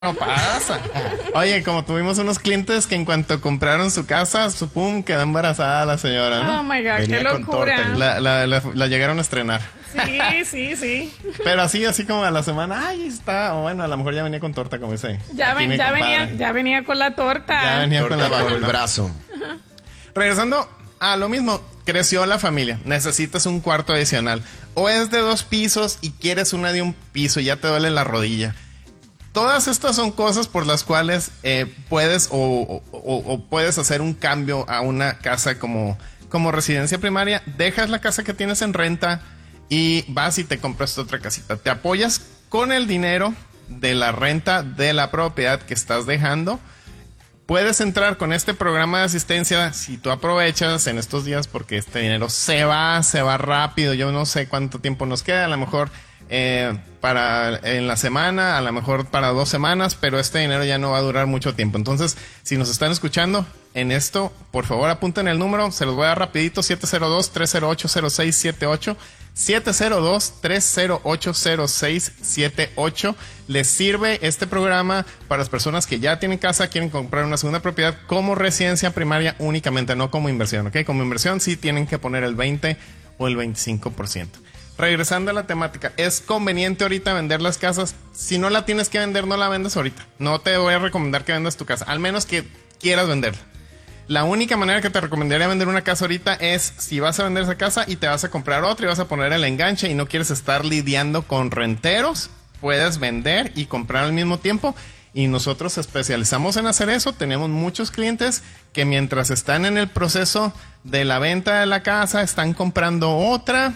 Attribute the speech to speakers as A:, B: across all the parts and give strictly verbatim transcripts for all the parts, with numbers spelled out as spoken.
A: no pasa. Oye, como tuvimos unos clientes que en cuanto compraron su casa, su pum, quedó embarazada la señora, ¿no?
B: Oh my God,
A: Venía
B: qué
A: con
B: locura.
A: torta. La, la, la, la llegaron a estrenar.
B: Sí, sí, sí.
A: Pero así, así como a la semana, ay, está, o bueno, a lo mejor ya venía con torta, como dice.
B: Ya, ven, ya, venía, ya venía con la torta.
A: Ya venía
C: Torta
A: con la
C: bajo
A: torta.
C: el brazo.
A: Regresando a lo mismo, creció la familia, necesitas un cuarto adicional. O es de dos pisos y quieres una de un piso y ya te duele la rodilla. Todas estas son cosas por las cuales eh, puedes o, o, o puedes hacer un cambio a una casa como, como residencia primaria. Dejas la casa que tienes en renta y vas y te compras otra casita. Te apoyas con el dinero de la renta de la propiedad que estás dejando. Puedes entrar con este programa de asistencia si tú aprovechas en estos días, porque este dinero se va, se va rápido. Yo no sé cuánto tiempo nos queda, a lo mejor eh, para en la semana, a lo mejor para dos semanas, pero este dinero ya no va a durar mucho tiempo. Entonces, si nos están escuchando en esto, por favor apunten el número, se los voy a dar rapidito: siete cero dos, tres cero ocho, cero seis siete ocho. siete cero dos, tres cero ocho, cero seis siete ocho. Les sirve este programa para las personas que ya tienen casa, quieren comprar una segunda propiedad como residencia primaria únicamente, no como inversión, ¿ok? Como inversión sí tienen que poner el veinte o el veinticinco por ciento. Regresando a la temática, ¿es conveniente ahorita vender las casas? Si no la tienes que vender, no la vendas ahorita. No te voy a recomendar que vendas tu casa, al menos que quieras venderla. La única manera que te recomendaría vender una casa ahorita es si vas a vender esa casa y te vas a comprar otra y vas a poner el enganche y no quieres estar lidiando con renteros, puedes vender y comprar al mismo tiempo. Y nosotros especializamos en hacer eso. Tenemos muchos clientes que mientras están en el proceso de la venta de la casa, están comprando otra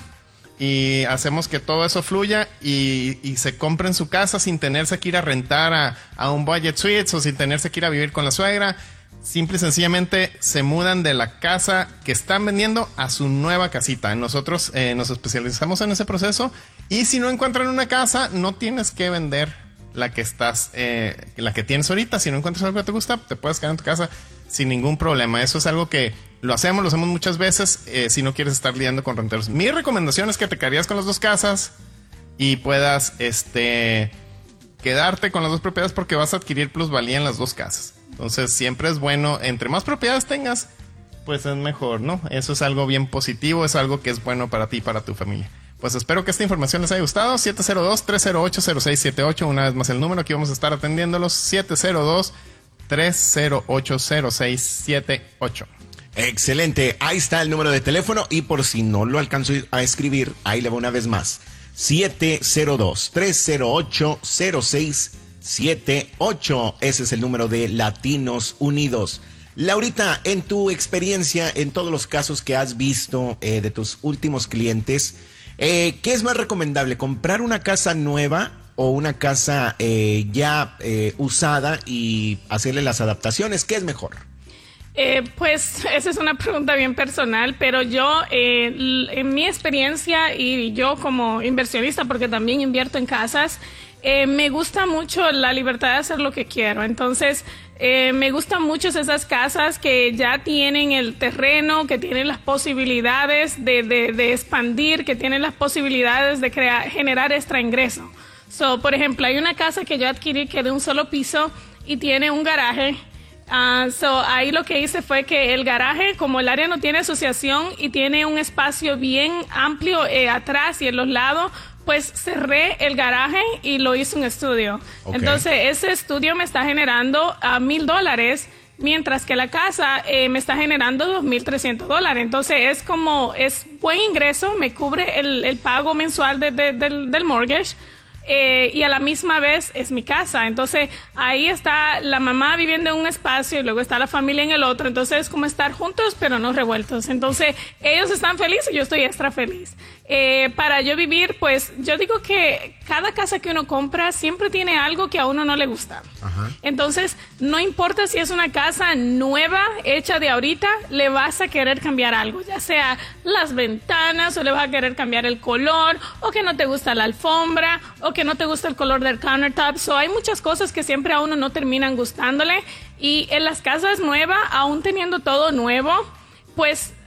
A: y hacemos que todo eso fluya y, y se compren su casa sin tenerse que ir a rentar a, a un budget suites o sin tenerse que ir a vivir con la suegra. Simple y sencillamente se mudan de la casa que están vendiendo a su nueva casita. Nosotros eh, nos especializamos en ese proceso. Y si no encuentran una casa, no tienes que vender la que estás, eh, la que tienes ahorita. Si no encuentras algo que te gusta, te puedes quedar en tu casa sin ningún problema. Eso es algo que lo hacemos, lo hacemos muchas veces eh, si no quieres estar lidiando con renteros. Mi recomendación es que te quedarías con las dos casas y puedas este, quedarte con las dos propiedades, porque vas a adquirir plusvalía en las dos casas. Entonces siempre es bueno, entre más propiedades tengas, pues es mejor, ¿no? Eso es algo bien positivo, es algo que es bueno para ti y para tu familia. Pues espero que esta información les haya gustado. siete cero dos, tres cero ocho, cero seis siete ocho, una vez más el número, aquí vamos a estar atendiéndolos. siete cero dos, tres cero ocho, cero seis siete ocho.
C: Excelente, ahí está el número de teléfono y por si no lo alcanzo a escribir, ahí le va una vez más. siete cero dos, tres cero ocho, cero seis siete ocho. Ese es el número de Latinos Unidos. Laurita, en tu experiencia, en todos los casos que has visto eh, de tus últimos clientes, eh, ¿qué es más recomendable? ¿Comprar una casa nueva o una casa eh, ya eh, usada y hacerle las adaptaciones? ¿Qué es mejor?
B: Eh, pues esa es una pregunta bien personal, pero yo eh, en mi experiencia y yo como inversionista, porque también invierto en casas, eh, me gusta mucho la libertad de hacer lo que quiero. Entonces eh, me gustan mucho esas casas que ya tienen el terreno, que tienen las posibilidades de, de, de expandir, que tienen las posibilidades de crear, generar extra ingreso. So, por ejemplo, hay una casa que yo adquirí que es de un solo piso y tiene un garaje. Uh, so, ahí lo que hice fue que el garaje, como el área no tiene asociación y tiene un espacio bien amplio eh, atrás y en los lados, pues cerré el garaje y lo hice un estudio. Okay. Entonces ese estudio me está generando a mil dólares, mientras que la casa eh, me está generando dos mil trescientos dólares. Entonces es como, es buen ingreso, me cubre el, el pago mensual de, de, del, del mortgage. Eh, y a la misma vez es mi casa. Entonces ahí está la mamá viviendo en un espacio y luego está la familia en el otro. Entonces es como estar juntos pero no revueltos. Entonces ellos están felices y yo estoy extra feliz. Eh, para yo vivir, pues yo digo que cada casa que uno compra siempre tiene algo que a uno no le gusta. Ajá. Entonces no importa si es una casa nueva, hecha de ahorita, le vas a querer cambiar algo, ya sea las ventanas o le vas a querer cambiar el color, o que no te gusta la alfombra, o que no te gusta el color del countertop. So hay muchas cosas que siempre a uno no terminan gustándole, y en las casas nuevas, aún teniendo todo nuevo, pues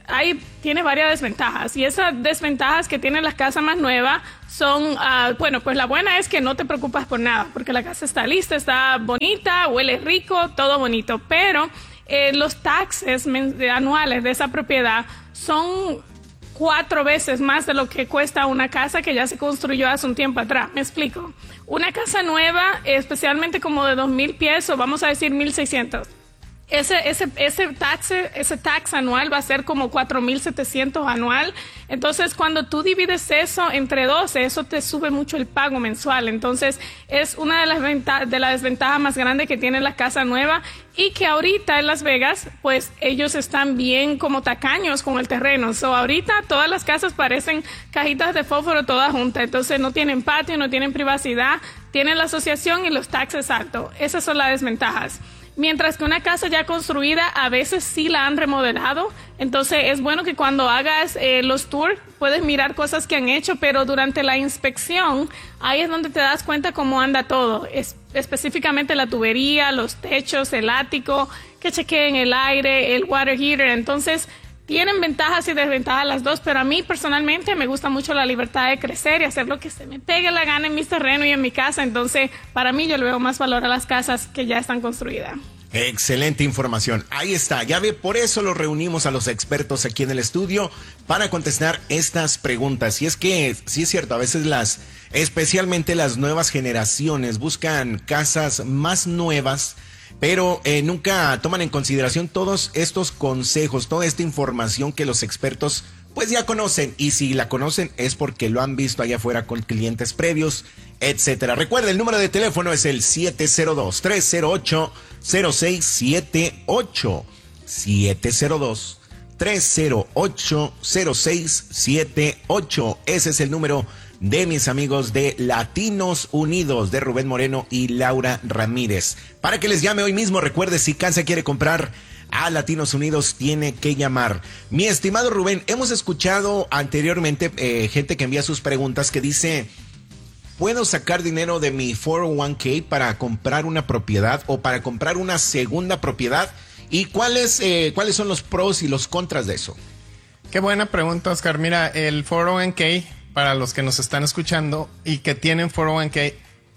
B: hay, tiene varias desventajas. Y esas desventajas que tienen las casas más nuevas son, uh, bueno, pues la buena es que no te preocupas por nada, porque la casa está lista, está bonita, huele rico, todo bonito. Pero eh, los taxes anuales de esa propiedad son cuatro veces más de lo que cuesta una casa que ya se construyó hace un tiempo atrás. Me explico. Una casa nueva, especialmente como de dos mil pies, o vamos a decir mil seiscientos. Ese, ese, ese tax, ese tax anual va a ser como cuatro mil setecientos anual. Entonces, cuando tú divides eso entre doce, eso te sube mucho el pago mensual. Entonces, es una de las, venta- de las desventajas más grandes que tiene la casa nueva, y que ahorita en Las Vegas, pues ellos están bien como tacaños con el terreno. So, ahorita todas las casas parecen cajitas de fósforo todas juntas. Entonces, no tienen patio, no tienen privacidad, tienen la asociación y los taxes altos. Esas son las desventajas. Mientras que una casa ya construida, a veces sí la han remodelado. Entonces es bueno que cuando hagas eh, los tours puedes mirar cosas que han hecho, pero durante la inspección ahí es donde te das cuenta cómo anda todo. Es, específicamente la tubería, los techos, el ático, que chequeen el aire, el water heater. Entonces tienen ventajas y desventajas las dos, pero a mí personalmente me gusta mucho la libertad de crecer y hacer lo que se me pegue la gana en mis terrenos y en mi casa. Entonces, para mí yo le veo más valor a las casas que ya están construidas.
C: Excelente información. Ahí está. Ya ve, por eso los reunimos a los expertos aquí en el estudio para contestar estas preguntas. Y es que, sí es cierto, a veces las, especialmente las nuevas generaciones, buscan casas más nuevas, pero eh, nunca toman en consideración todos estos consejos, toda esta información que los expertos pues ya conocen, y si la conocen es porque lo han visto allá afuera con clientes previos, etcétera. Recuerda, el número de teléfono es el siete cero dos, tres cero ocho, cero seis siete ocho, siete cero dos, tres cero ocho, cero seis siete ocho. Ese es el número de mis amigos de Latinos Unidos, de Rubén Moreno y Laura Ramírez. Para que les llame hoy mismo, recuerde, si Kansas quiere comprar a Latinos Unidos, tiene que llamar. Mi estimado Rubén, hemos escuchado anteriormente eh, gente que envía sus preguntas que dice: ¿puedo sacar dinero de mi cuatro oh uno k para comprar una propiedad o para comprar una segunda propiedad? ¿Y cuáles, eh, cuáles son los pros y los contras de eso?
A: Qué buena pregunta, Oscar. Mira, el cuatro oh uno k, para los que nos están escuchando y que tienen cuatro oh uno k,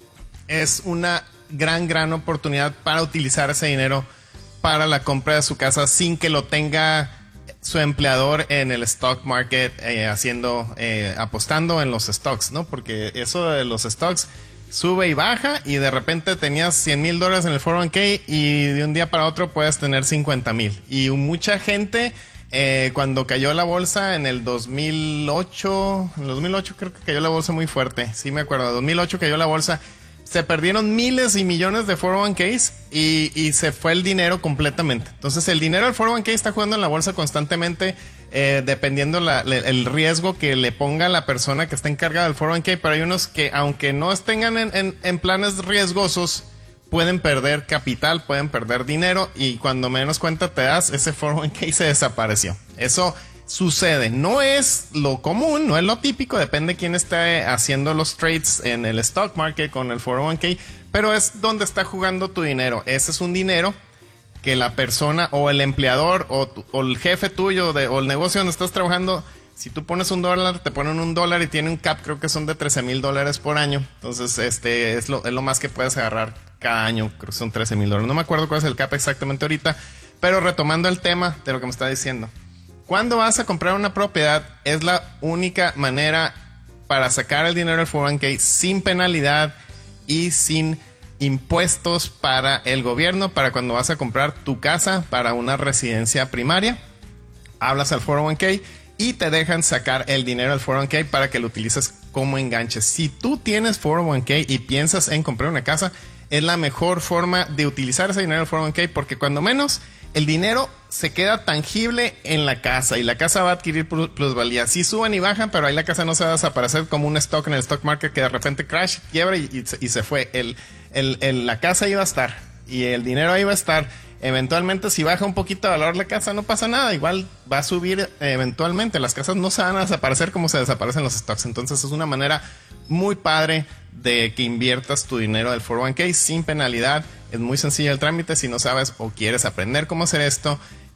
A: es una gran, gran oportunidad para utilizar ese dinero para la compra de su casa sin que lo tenga su empleador en el stock market, eh, haciendo, eh, apostando en los stocks, ¿no? Porque eso de los stocks sube y baja, y de repente tenías cien mil dólares en el cuatro oh uno k y de un día para otro puedes tener cincuenta mil. Y mucha gente, eh, cuando cayó la bolsa en el dos mil ocho, en el dos mil ocho creo que cayó la bolsa muy fuerte, sí me acuerdo, en dos mil ocho cayó la bolsa, se perdieron miles y millones de cuatro oh uno k's y, y se fue el dinero completamente. Entonces el dinero del cuatro oh uno k está jugando en la bolsa constantemente, eh, dependiendo la, le, el riesgo que le ponga la persona que está encargada del cuatro oh uno k. Pero hay unos que, aunque no estén en, en, en planes riesgosos, pueden perder capital, pueden perder dinero, y cuando menos cuenta te das, ese cuatro oh uno k se desapareció. Eso sucede, no es lo común, no es lo típico, depende de quién esté haciendo los trades en el stock market con el cuatro oh uno k, pero es donde está jugando tu dinero. Ese es un dinero que la persona o el empleador o, tu, o el jefe tuyo de, o el negocio donde estás trabajando, si tú pones un dólar, te ponen un dólar y tiene un cap, creo que son de trece mil dólares por año. Entonces este es lo, es lo más que puedes agarrar cada año, creo que son trece mil dólares. No me acuerdo cuál es el cap exactamente ahorita, pero retomando el tema de lo que me está diciendo. Cuando vas a comprar una propiedad, es la única manera para sacar el dinero del cuatro oh uno k sin penalidad y sin impuestos para el gobierno. Para cuando vas a comprar tu casa para una residencia primaria, hablas al cuatro oh uno k y te dejan sacar el dinero del cuatro oh uno k para que lo utilices como enganche. Si tú tienes cuatro oh uno k y piensas en comprar una casa, es la mejor forma de utilizar ese dinero del cuatro oh uno k, porque cuando menos el dinero se queda tangible en la casa y la casa va a adquirir plusvalía. Sí suben y bajan, pero ahí la casa no se va a desaparecer como un stock en el stock market que de repente crash, quiebra y, y, y se fue. El, el, el, la casa iba a estar y el dinero ahí va a estar. Eventualmente, si baja un poquito de valor la casa, no pasa nada, igual va a subir eventualmente. Las casas no se van a desaparecer como se desaparecen los stocks. Entonces es una manera muy padre de que inviertas tu dinero del cuatro oh uno k sin penalidad. Es muy sencillo el trámite. Si no sabes o quieres aprender cómo hacer esto,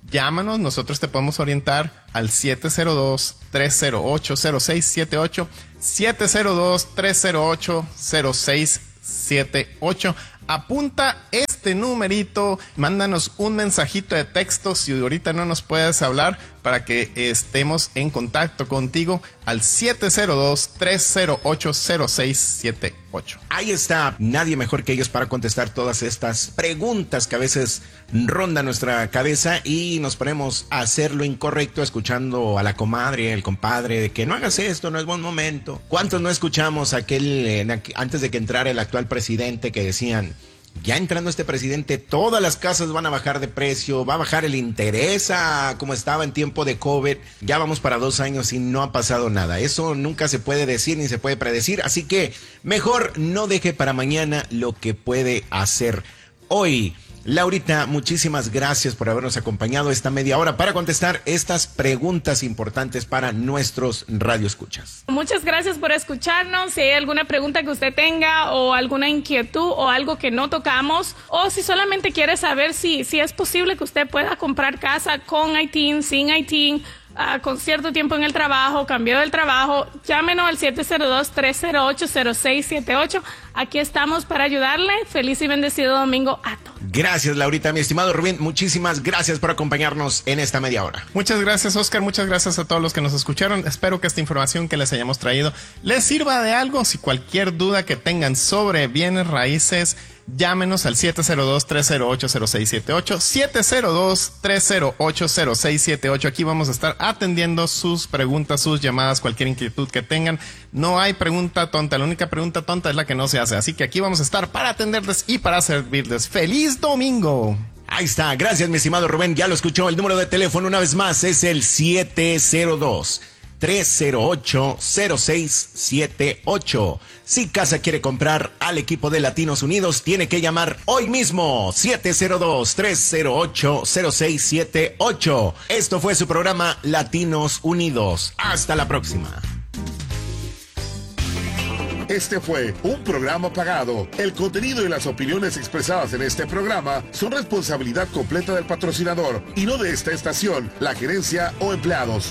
A: Llámanos, nosotros te podemos orientar al siete cero dos, tres cero ocho, cero seis siete ocho, siete cero dos, tres cero ocho, cero seis siete ocho. Apunta este numerito, mándanos un mensajito de texto si ahorita no nos puedes hablar para que estemos en contacto contigo al siete cero dos, tres cero ocho, cero seis siete ocho.
C: Ahí está, nadie mejor que ellos para contestar todas estas preguntas que a veces rondan nuestra cabeza y nos ponemos a hacer lo incorrecto escuchando a la comadre, el compadre, de que no hagas esto, no es buen momento. ¿Cuántos no escuchamos aquel, eh, antes de que entrara el actual presidente, que decían, ya entrando este presidente, todas las casas van a bajar de precio, va a bajar el interés a como estaba en tiempo de COVID? Ya vamos para dos años y no ha pasado nada. Eso nunca se puede decir ni se puede predecir, así que mejor no deje para mañana lo que puede hacer hoy. Laurita, muchísimas gracias por habernos acompañado esta media hora para contestar estas preguntas importantes para nuestros radioescuchas.
B: Muchas gracias por escucharnos. Si hay alguna pregunta que usted tenga o alguna inquietud o algo que no tocamos, o si solamente quiere saber si, si es posible que usted pueda comprar casa con I T I N, sin I T I N, Uh, con cierto tiempo en el trabajo, cambio del trabajo, llámenos al siete cero dos, tres cero ocho, cero seis siete ocho. Aquí estamos para ayudarle. Feliz y bendecido domingo a todos.
C: Gracias, Laurita. Mi estimado Rubén, muchísimas gracias por acompañarnos en esta media hora.
A: Muchas gracias, Oscar. Muchas gracias a todos los que nos escucharon. Espero que esta información que les hayamos traído les sirva de algo. Si cualquier duda que tengan sobre bienes raíces, llámenos al siete cero dos, tres cero ocho, cero seis siete ocho, siete cero dos, tres cero ocho, cero seis siete ocho. Aquí vamos a estar atendiendo sus preguntas, sus llamadas, cualquier inquietud que tengan. No hay pregunta tonta, la única pregunta tonta es la que no se hace. Así que aquí vamos a estar para atenderles y para servirles. ¡Feliz domingo!
C: Ahí está, gracias mi estimado Rubén, ya lo escuchó. El número de teléfono una vez más es el siete cero dos, tres cero ocho, cero seis siete ocho. Si casa quiere comprar al equipo de Latinos Unidos, tiene que llamar hoy mismo, siete cero dos, tres cero ocho, cero seis siete ocho. Esto fue su programa Latinos Unidos. Hasta la próxima.
D: Este fue un programa pagado. El contenido y las opiniones expresadas en este programa son responsabilidad completa del patrocinador y no de esta estación, la gerencia o empleados.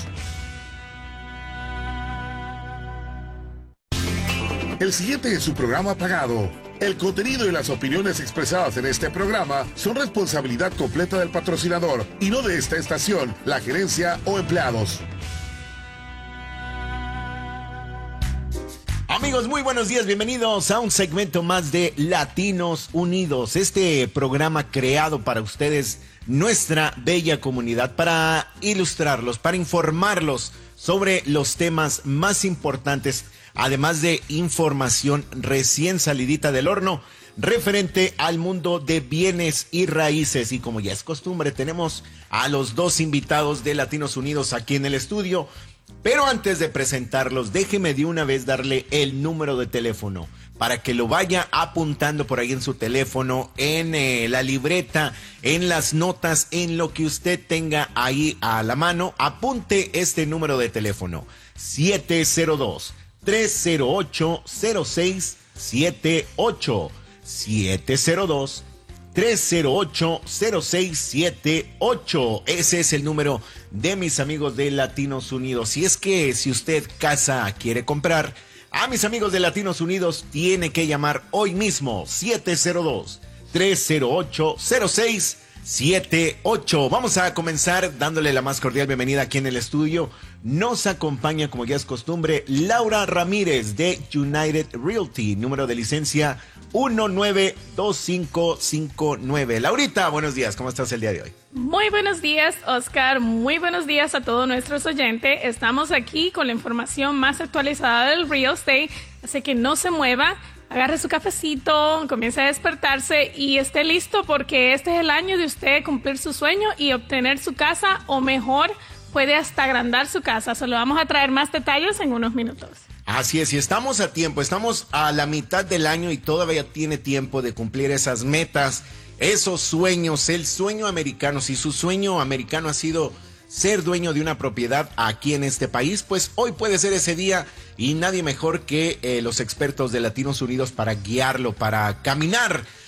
D: El siguiente es su programa pagado. El contenido y las opiniones expresadas en este programa son responsabilidad completa del patrocinador y no de esta estación, la gerencia o empleados.
C: Amigos, muy buenos días, bienvenidos a un segmento más de Latinos Unidos, este programa creado para ustedes, nuestra bella comunidad, para ilustrarlos, para informarlos sobre los temas más importantes, además de información recién salidita del horno, referente al mundo de bienes y raíces. Y como ya es costumbre, tenemos a los dos invitados de Latinos Unidos aquí en el estudio. Pero antes de presentarlos, déjeme de una vez darle el número de teléfono para que lo vaya apuntando por ahí en su teléfono, en eh, la libreta, en las notas, en lo que usted tenga ahí a la mano. Apunte este número de teléfono, siete cero dos, tres cero ocho, cero seis siete ocho, siete cero dos, tres cero ocho, cero seis siete ocho. Ese es el número de mis amigos de Latinos Unidos. Y es que si usted casa quiere comprar, a mis amigos de Latinos Unidos tiene que llamar hoy mismo, siete cero dos, tres cero ocho, cero seis siete ocho. Vamos a comenzar dándole la más cordial bienvenida aquí en el estudio. Nos acompaña, como ya es costumbre, Laura Ramírez de United Realty, número de licencia uno nueve dos cinco cinco nueve. Laurita, buenos días, ¿cómo estás el día de hoy?
B: Muy buenos días, Oscar. Muy buenos días a todos nuestros oyentes. Estamos aquí con la información más actualizada del real estate, así que no se mueva. Agarre su cafecito, comience a despertarse y esté listo porque este es el año de usted cumplir su sueño y obtener su casa, o mejor, puede hasta agrandar su casa. Solo vamos a traer más detalles en unos minutos.
C: Así es, y estamos a tiempo, estamos a la mitad del año y todavía tiene tiempo de cumplir esas metas, esos sueños, el sueño americano. Si su sueño americano ha sido ser dueño de una propiedad aquí en este país, pues hoy puede ser ese día y nadie mejor que eh, los expertos de Latinos Unidos para guiarlo, para caminar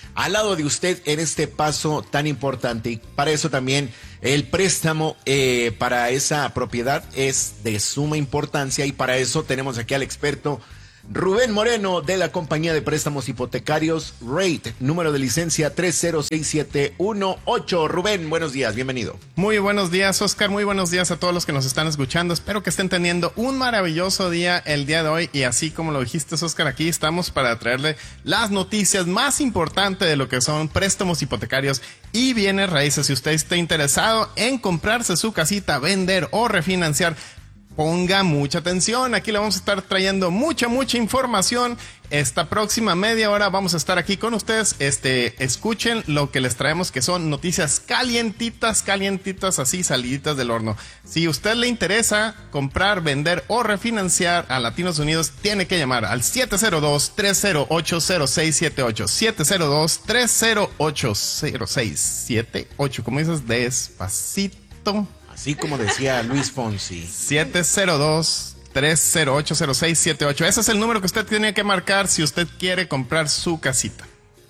C: al lado de usted en este paso tan importante. Y para eso también el préstamo eh, para esa propiedad es de suma importancia, y para eso tenemos aquí al experto Rubén Moreno de la compañía de préstamos hipotecarios Rate, número de licencia tres cero seis siete uno ocho. Rubén, buenos días, bienvenido.
A: Muy buenos días, Oscar, muy buenos días a todos los que nos están escuchando. Espero que estén teniendo un maravilloso día el día de hoy, y así como lo dijiste, Oscar, aquí estamos para traerle las noticias más importantes de lo que son préstamos hipotecarios y bienes raíces. Si usted está interesado en comprarse su casita, vender o refinanciar, ponga mucha atención. Aquí le vamos a estar trayendo mucha, mucha información. Esta próxima media hora vamos a estar aquí con ustedes. Este, escuchen lo que les traemos, que son noticias calientitas, calientitas, así saliditas del horno. Si a usted le interesa comprar, vender o refinanciar a Latinos Unidos, tiene que llamar al siete cero dos, tres cero ocho, cero seis siete ocho. siete cero dos, tres cero ocho, cero seis siete ocho. Como dices, despacito.
C: Así como decía Luis Fonsi.
A: siete cero dos, tres cero ocho, cero seis siete ocho. Ese es el número que usted tiene que marcar si usted quiere comprar su casita.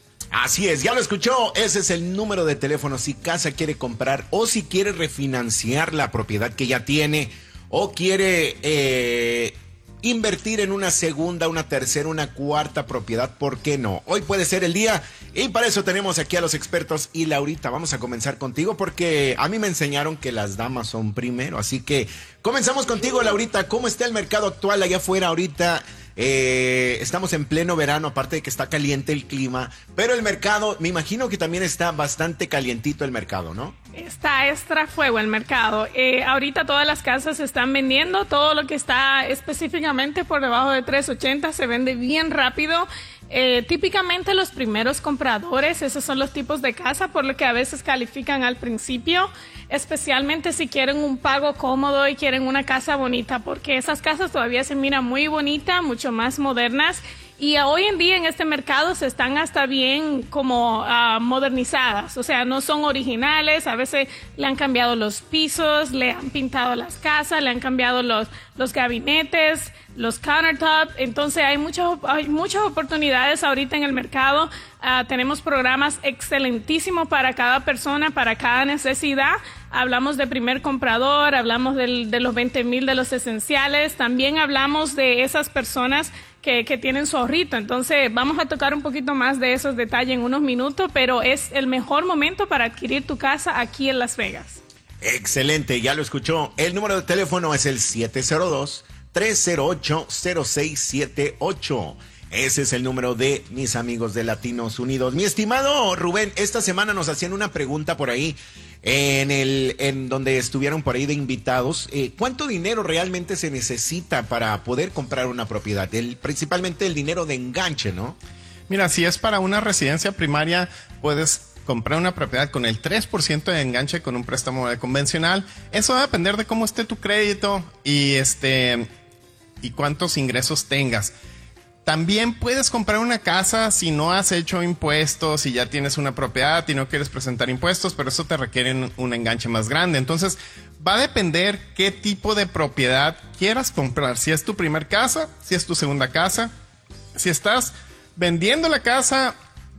C: Así es, ya lo escuchó. Ese es el número de teléfono si casa quiere comprar o si quiere refinanciar la propiedad que ya tiene, o quiere eh, invertir en una segunda, una tercera, una cuarta propiedad. ¿Por qué no? Hoy puede ser el día, y para eso tenemos aquí a los expertos. Y Laurita, vamos a comenzar contigo porque a mí me enseñaron que las damas son primero. Así que comenzamos contigo, Laurita. ¿Cómo está el mercado actual allá afuera ahorita? Eh, estamos en pleno verano, aparte de que está caliente el clima, pero el mercado, me imagino que también está bastante calientito el mercado, ¿no?
B: Está extra fuego el mercado. Eh, ahorita todas las casas se están vendiendo. Todo lo que está específicamente por debajo de tres ochenta se vende bien rápido. Eh, típicamente los primeros compradores, esos son los tipos de casa por lo que a veces califican al principio, especialmente si quieren un pago cómodo y quieren una casa bonita, porque esas casas todavía se miran muy bonitas, mucho más modernas. Y hoy en día en este mercado se están hasta bien como uh, modernizadas, o sea, no son originales. A veces le han cambiado los pisos, le han pintado las casas, le han cambiado los, los gabinetes, los countertops. Entonces hay, mucho, hay muchas oportunidades ahorita en el mercado. Uh, tenemos programas excelentísimos para cada persona, para cada necesidad. Hablamos de primer comprador, hablamos del, de los veinte mil de los esenciales, también hablamos de esas personas que, que tienen su ahorrito. Entonces vamos a tocar un poquito más de esos detalles en unos minutos, pero es el mejor momento para adquirir tu casa aquí en Las Vegas.
C: Excelente, ya lo escuchó. El número de teléfono es el siete cero dos, tres cero ocho, cero seis siete ocho. Ese es el número de mis amigos de Latinos Unidos. Mi estimado Rubén, esta semana nos hacían una pregunta por ahí, en el en donde estuvieron por ahí de invitados. Eh, ¿Cuánto dinero realmente se necesita para poder comprar una propiedad? El, principalmente el dinero de enganche, ¿no?
A: Mira, si es para una residencia primaria, puedes comprar una propiedad con el tres por ciento de enganche con un préstamo convencional. Eso va a depender de cómo esté tu crédito y este y cuántos ingresos tengas. También puedes comprar una casa si no has hecho impuestos, si ya tienes una propiedad y no quieres presentar impuestos, pero eso te requiere un, un enganche más grande. Entonces, va a depender qué tipo de propiedad quieras comprar. Si es tu primer casa, si es tu segunda casa, si estás vendiendo la casa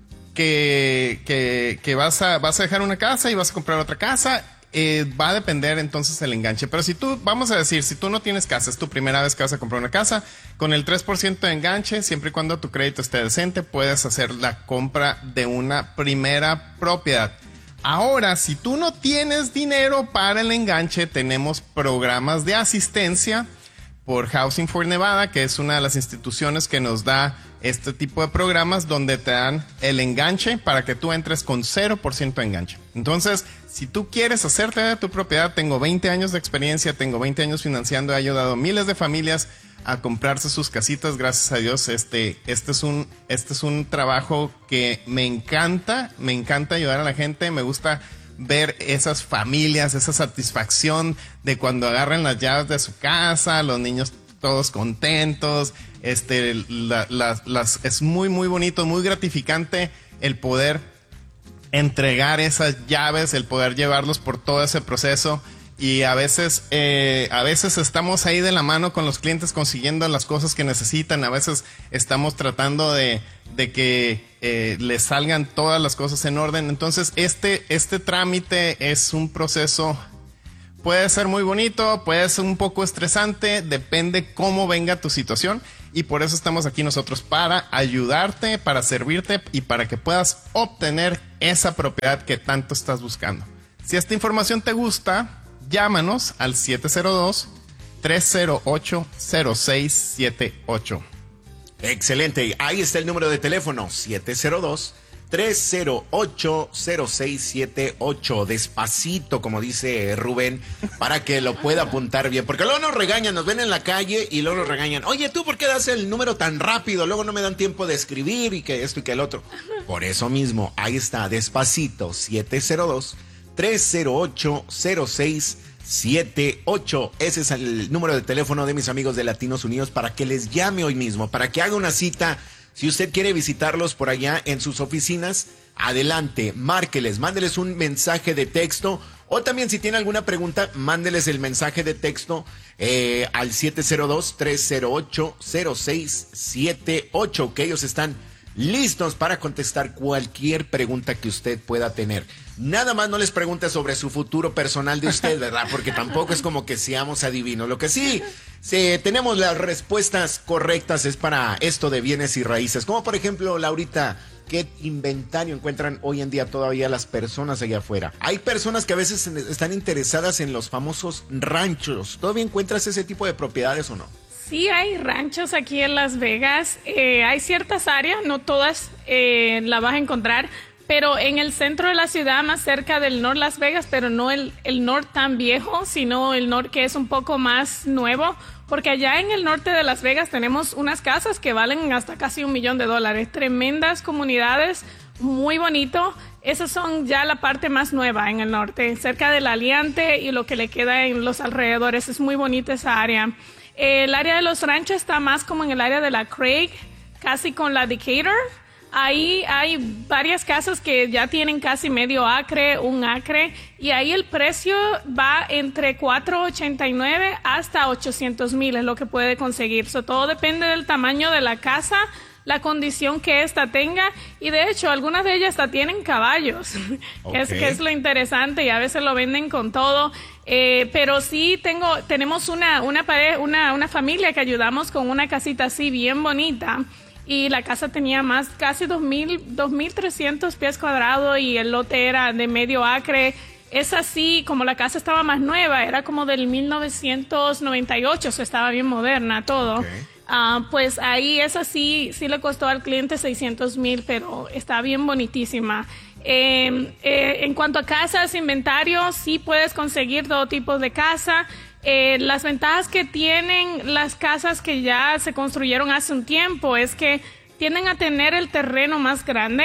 A: que, que, que vas a, vas a dejar una casa y vas a comprar otra casa, Eh, va a depender entonces el enganche. Pero si tú, vamos a decir, si tú no tienes casa, es tu primera vez que vas a comprar una casa, con el tres por ciento de enganche, siempre y cuando tu crédito esté decente, puedes hacer la compra de una primera propiedad. Ahora, si tú no tienes dinero para el enganche, tenemos programas de asistencia por Housing for Nevada, que es una de las instituciones que nos da este tipo de programas donde te dan el enganche para que tú entres con cero por ciento de enganche. Entonces, si tú quieres hacerte de tu propiedad, tengo veinte años de experiencia, tengo veinte años financiando, he ayudado a miles de familias a comprarse sus casitas, gracias a Dios. Este, este es un, este es un trabajo que me encanta, me encanta ayudar a la gente, me gusta ver esas familias, esa satisfacción de cuando agarran las llaves de su casa, los niños todos contentos. Este, la, las, las, es muy, muy bonito, muy gratificante el poder entregar esas llaves, el poder llevarlos por todo ese proceso Y a veces, eh, a veces estamos ahí de la mano con los clientes consiguiendo las cosas que necesitan. A veces estamos tratando de, de que eh, les salgan todas las cosas en orden. Entonces, este, este trámite es un proceso, puede ser muy bonito, puede ser un poco estresante, depende cómo venga tu situación. Y por eso estamos aquí nosotros, para ayudarte, para servirte y para que puedas obtener esa propiedad que tanto estás buscando. Si esta información te gusta, llámanos al siete cero dos, tres cero ocho, cero seis siete ocho.
C: Excelente. Ahí está el número de teléfono, siete cero dos, tres cero ocho, cero seis siete ocho. Despacito, como dice Rubén, para que lo pueda apuntar bien. Porque luego nos regañan, nos ven en la calle y luego nos regañan. Oye, ¿tú por qué das el número tan rápido? Luego no me dan tiempo de escribir y que esto y que el otro. Por eso mismo, ahí está, despacito, siete cero dos, tres cero ocho, cero seis siete ocho. Ese es el número de teléfono de mis amigos de Latinos Unidos para que les llame hoy mismo, para que haga una cita. Si usted quiere visitarlos por allá en sus oficinas, adelante, márqueles, mándeles un mensaje de texto, o también si tiene alguna pregunta, mándeles el mensaje de texto eh, al siete cero dos, tres cero ocho, cero seis siete ocho, que ellos están listos para contestar cualquier pregunta que usted pueda tener. Nada más no les pregunte sobre su futuro personal de usted, ¿verdad? Porque tampoco es como que seamos adivinos. Lo que sí, si tenemos las respuestas correctas es para esto de bienes y raíces. Como por ejemplo, Laurita, ¿qué inventario encuentran hoy en día todavía las personas allá afuera? Hay personas que a veces están interesadas en los famosos ranchos. ¿Todavía encuentras ese tipo de propiedades o no?
B: Sí, hay ranchos aquí en Las Vegas. Eh, hay ciertas áreas, no todas eh, la vas a encontrar, pero en el centro de la ciudad, más cerca del North Las Vegas, pero no el, el North tan viejo, sino el North que es un poco más nuevo, porque allá en el norte de Las Vegas tenemos unas casas que valen hasta casi un millón de dólares. Tremendas comunidades, muy bonito. Esas son ya la parte más nueva en el norte, cerca del Aliante y lo que le queda en los alrededores. Es muy bonita esa área. El área de los ranchos está más como en el área de la Craig, casi con la Decatur. Ahí hay varias casas que ya tienen casi medio acre, un acre, y ahí el precio va entre cuatrocientos ochenta y nueve hasta ochocientos mil, es lo que puede conseguir. So, todo depende del tamaño de la casa, la condición que ésta tenga, y de hecho algunas de ellas hasta tienen caballos, okay. que, es, que es lo interesante, y a veces lo venden con todo. Eh, pero sí tengo, tenemos una, una, pareja, una, una familia que ayudamos con una casita así bien bonita, y la casa tenía más, casi dos mil, dos mil trescientos pies cuadrados, y el lote era de medio acre. Es así, como la casa estaba más nueva, era como del mil novecientos noventa y ocho, o sea, estaba bien moderna todo. Okay. Uh, pues ahí es así, sí le costó al cliente seiscientos mil, pero está bien bonitísima. Eh, eh, en cuanto a casas, inventario, sí puedes conseguir todo tipo de casa. Eh, las ventajas que tienen las casas que ya se construyeron hace un tiempo es que tienden a tener el terreno más grande,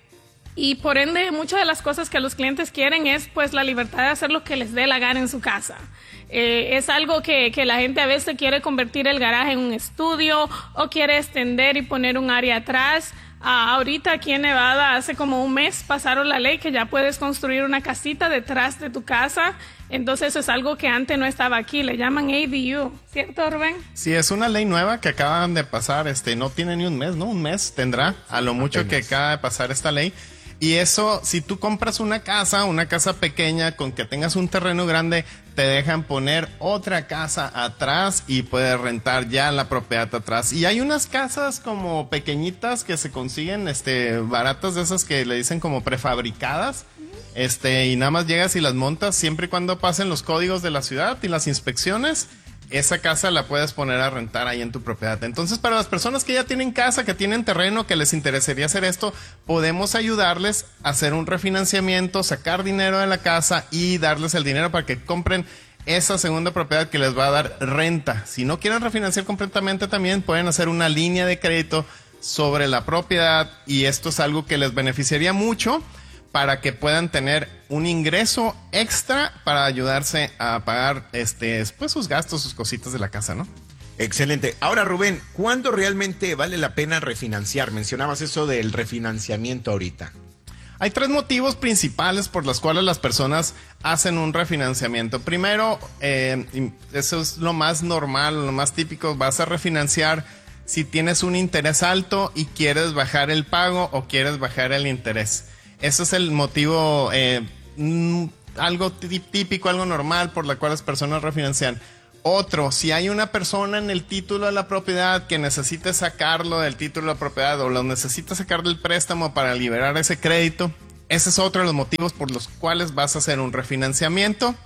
B: y por ende muchas de las cosas que los clientes quieren es pues la libertad de hacer lo que les dé la gana en su casa. Eh, es algo que, que la gente a veces quiere convertir el garaje en un estudio, o quiere extender y poner un área atrás. Ah, ahorita aquí en Nevada hace como un mes pasaron la ley que ya puedes construir una casita detrás de tu casa. Entonces eso es algo que antes no estaba aquí, le llaman A D U, ¿cierto, Rubén?
A: Sí, es una ley nueva que acaban de pasar, este, no tiene ni un mes, ¿no? Un mes tendrá, a lo mucho Apenas. que acaba de pasar esta ley. Y eso, si tú compras una casa, una casa pequeña con que tengas un terreno grande, te dejan poner otra casa atrás y puedes rentar ya la propiedad atrás. Y hay unas casas como pequeñitas que se consiguen, este, baratas, de esas que le dicen como prefabricadas. Este, y nada más llegas y las montas siempre y cuando pasen los códigos de la ciudad y las inspecciones. Esa casa la puedes poner a rentar ahí en tu propiedad. Entonces, para las personas que ya tienen casa, que tienen terreno, que les interesaría hacer esto, podemos ayudarles a hacer un refinanciamiento, sacar dinero de la casa y darles el dinero para que compren esa segunda propiedad que les va a dar renta. Si no quieren refinanciar completamente, también pueden hacer una línea de crédito sobre la propiedad, y esto es algo que les beneficiaría mucho para que puedan tener un ingreso extra para ayudarse a pagar este, pues, sus gastos, sus cositas de la casa, ¿no?
C: Excelente. Ahora, Rubén, ¿cuándo realmente vale la pena refinanciar? Mencionabas eso del refinanciamiento ahorita.
A: Hay tres motivos principales por los cuales las personas hacen un refinanciamiento. Primero, eh, eso es lo más normal, lo más típico, vas a refinanciar si tienes un interés alto y quieres bajar el pago o quieres bajar el interés. Ese es el motivo, eh, algo típico, algo normal por la cual las personas refinancian. Otro, si hay una persona en el título de la propiedad que necesite sacarlo del título de la propiedad o lo necesita sacar del préstamo para liberar ese crédito, ese es otro de los motivos por los cuales vas a hacer un refinanciamiento.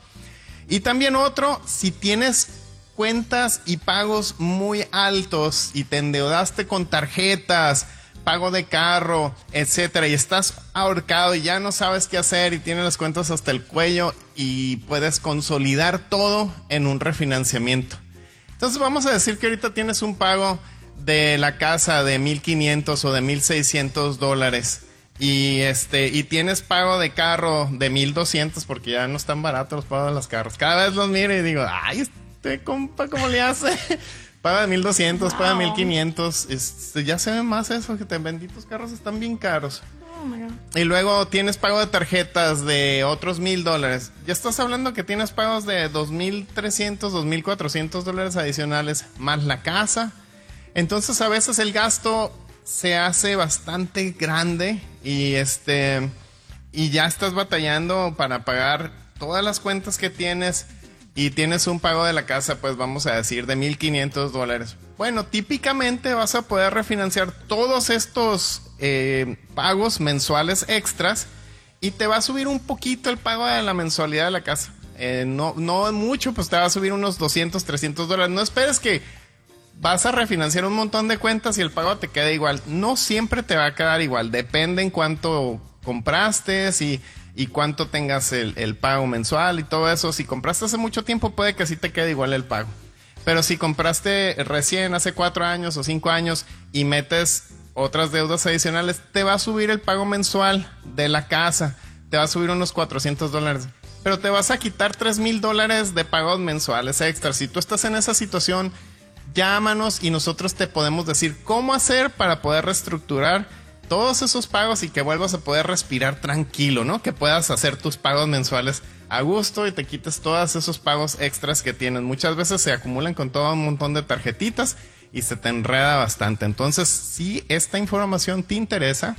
A: Y también otro, si tienes cuentas y pagos muy altos y te endeudaste con tarjetas, pago de carro, etcétera, y estás ahorcado y ya no sabes qué hacer y tienes las cuentas hasta el cuello y puedes consolidar todo en un refinanciamiento. Entonces vamos a decir que ahorita tienes un pago de la casa de mil quinientos o de mil seiscientos dólares y este y tienes pago de carro de mil doscientos porque ya no están baratos los pagos de los carros. Cada vez los miro y digo, ay, este compa, ¿cómo le hace? Paga de mil doscientos, wow. Paga de mil quinientos. Este, ya se ve más eso, que te benditos carros están bien caros. Oh my God. Y luego tienes pago de tarjetas de otros mil dólares. Ya estás hablando que tienes pagos de dos mil trescientos, dos mil cuatrocientos dólares adicionales, más la casa. Entonces a veces el gasto se hace bastante grande y este y ya estás batallando para pagar todas las cuentas que tienes. Y tienes un pago de la casa, pues vamos a decir, de mil quinientos dólares. Bueno, típicamente vas a poder refinanciar todos estos eh, pagos mensuales extras y te va a subir un poquito el pago de la mensualidad de la casa. Eh, no, no mucho, pues te va a subir unos doscientos, trescientos dólares. No esperes que vas a refinanciar un montón de cuentas y el pago te quede igual. No siempre te va a quedar igual. Depende en cuánto compraste, si... y cuánto tengas el, el pago mensual y todo eso. Si compraste hace mucho tiempo, puede que sí te quede igual el pago. Pero si compraste recién hace cuatro años o cinco años y metes otras deudas adicionales, te va a subir el pago mensual de la casa. Te va a subir unos cuatrocientos dólares. Pero te vas a quitar tres mil dólares de pagos mensuales extras. Si tú estás en esa situación, llámanos y nosotros te podemos decir cómo hacer para poder reestructurar todos esos pagos y que vuelvas a poder respirar tranquilo, ¿no? Que puedas hacer tus pagos mensuales a gusto y te quites todos esos pagos extras que tienes. Muchas veces se acumulan con todo un montón de tarjetitas y se te enreda bastante. Entonces, si esta información te interesa,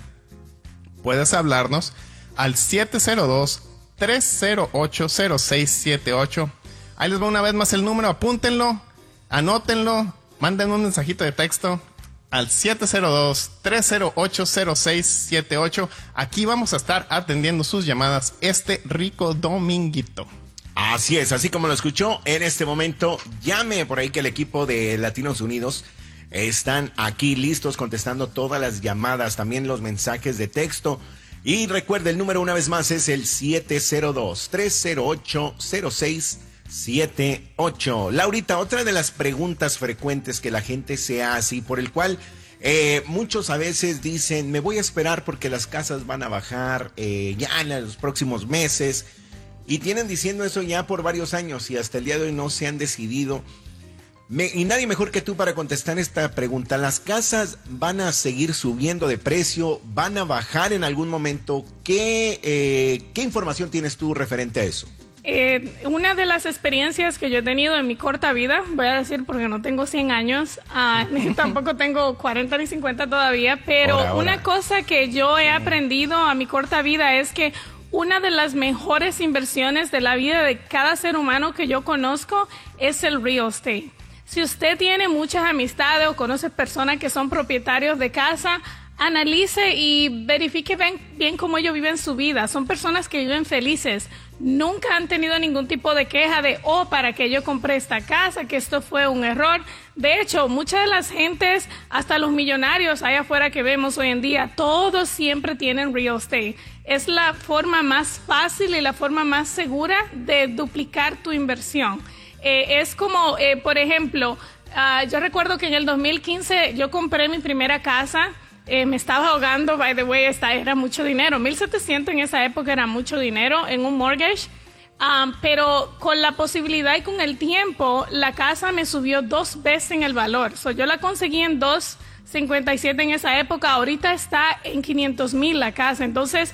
A: puedes hablarnos al siete cero dos, tres cero ocho, cero seis siete ocho. Ahí les va una vez más el número, apúntenlo, anótenlo, manden un mensajito de texto al siete cero dos, tres cero ocho, cero seis siete ocho. Aquí vamos a estar atendiendo sus llamadas este rico dominguito.
C: Así es, así como lo escuchó, en este momento llame por ahí que el equipo de Latinos Unidos están aquí listos contestando todas las llamadas, también los mensajes de texto. Y recuerde, el número una vez más es el siete cero dos, tres cero ocho, cero seis siete ocho. Laurita, otra de las preguntas frecuentes que la gente se hace y por el cual eh, muchos a veces dicen, me voy a esperar porque las casas van a bajar eh, ya en los próximos meses, y tienen diciendo eso ya por varios años y hasta el día de hoy no se han decidido. Me, y nadie mejor que tú para contestar esta pregunta. ¿Las casas van a seguir subiendo de precio? ¿Van a bajar en algún momento? ¿Qué, eh, qué información tienes tú referente a eso?
B: Eh, una de las experiencias que yo he tenido en mi corta vida, voy a decir porque no tengo cien años, uh, tampoco tengo cuarenta ni cincuenta todavía, pero ahora, ahora. Una cosa que yo he aprendido a mi corta vida es que una de las mejores inversiones de la vida de cada ser humano que yo conozco es el real estate. Si usted tiene muchas amistades o conoce personas que son propietarios de casa, analice y verifique bien, bien cómo ellos viven su vida. Son personas que viven felices. Nunca han tenido ningún tipo de queja de, oh, ¿para qué yo compré esta casa? Que esto fue un error. De hecho, muchas de las gentes, hasta los millonarios allá afuera que vemos hoy en día, todos siempre tienen real estate. Es la forma más fácil y la forma más segura de duplicar tu inversión. Eh, es como, eh, por ejemplo, uh, yo recuerdo que en el dos mil quince yo compré mi primera casa. Eh, me estaba ahogando, by the way, esta era mucho dinero. mil setecientos en esa época era mucho dinero en un mortgage. Um, pero con la posibilidad y con el tiempo, la casa me subió dos veces en el valor. So, yo la conseguí en dos cincuenta y siete en esa época. Ahorita está en quinientos mil la casa. Entonces, wow.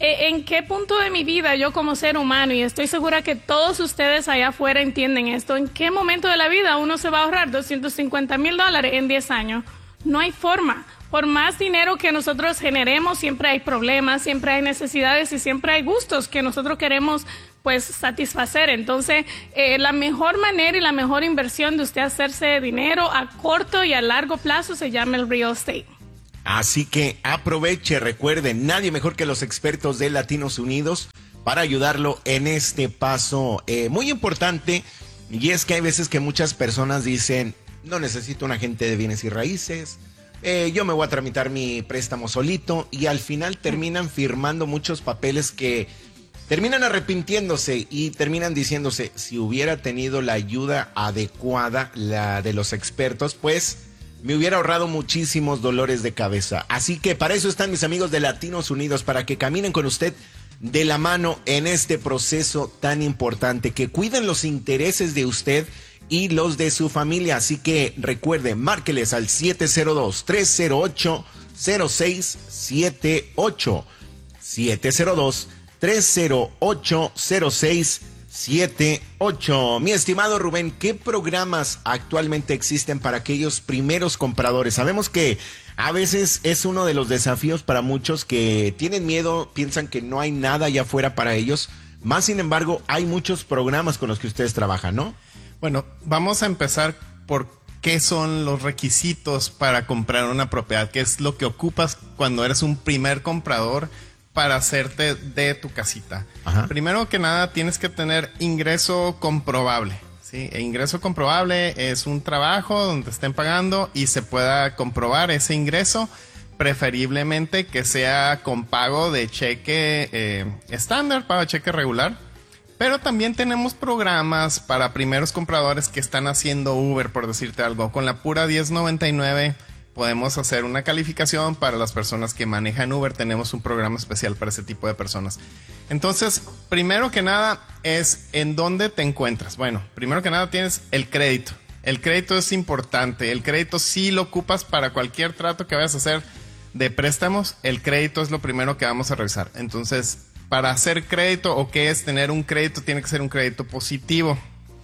B: ¿en qué punto de mi vida yo como ser humano, y estoy segura que todos ustedes allá afuera entienden esto, en qué momento de la vida uno se va a ahorrar doscientos cincuenta mil dólares en diez años? No hay forma. Por más dinero que nosotros generemos, siempre hay problemas, siempre hay necesidades y siempre hay gustos que nosotros queremos pues satisfacer. Entonces, eh, la mejor manera y la mejor inversión de usted hacerse dinero a corto y a largo plazo se llama el real estate.
C: Así que aproveche, recuerde, nadie mejor que los expertos de Latinos Unidos para ayudarlo en este paso eh, muy importante. Y es que hay veces que muchas personas dicen, no necesito un agente de bienes y raíces, eh, yo me voy a tramitar mi préstamo solito, y al final terminan firmando muchos papeles que terminan arrepintiéndose y terminan diciéndose, si hubiera tenido la ayuda adecuada, la de los expertos, pues me hubiera ahorrado muchísimos dolores de cabeza. Así que para eso están mis amigos de Latinos Unidos, para que caminen con usted de la mano en este proceso tan importante, que cuiden los intereses de usted y los de su familia. Así que recuerde, márqueles al siete cero dos, tres cero ocho, cero seis siete ocho. siete cero dos, tres cero ocho, cero seis siete ocho. Mi estimado Rubén, ¿qué programas actualmente existen para aquellos primeros compradores? Sabemos que a veces es uno de los desafíos para muchos que tienen miedo, piensan que no hay nada allá afuera para ellos. Más sin embargo, hay muchos programas con los que ustedes trabajan, ¿no?
A: Bueno, vamos a empezar por qué son los requisitos para comprar una propiedad, qué es lo que ocupas cuando eres un primer comprador para hacerte de tu casita. Ajá. Primero que nada, tienes que tener ingreso comprobable, ¿sí? E ingreso comprobable es un trabajo donde te estén pagando y se pueda comprobar ese ingreso, preferiblemente que sea con pago de cheque eh, estándar, pago de cheque regular. Pero también tenemos programas para primeros compradores que están haciendo Uber, por decirte algo. Con la pura diez noventa y nueve podemos hacer una calificación para las personas que manejan Uber. Tenemos un programa especial para ese tipo de personas. Entonces, primero que nada es en dónde te encuentras. Bueno, primero que nada tienes el crédito. El crédito es importante. El crédito sí lo ocupas para cualquier trato que vayas a hacer de préstamos. El crédito es lo primero que vamos a revisar. Entonces, para hacer crédito, o qué es tener un crédito, tiene que ser un crédito positivo.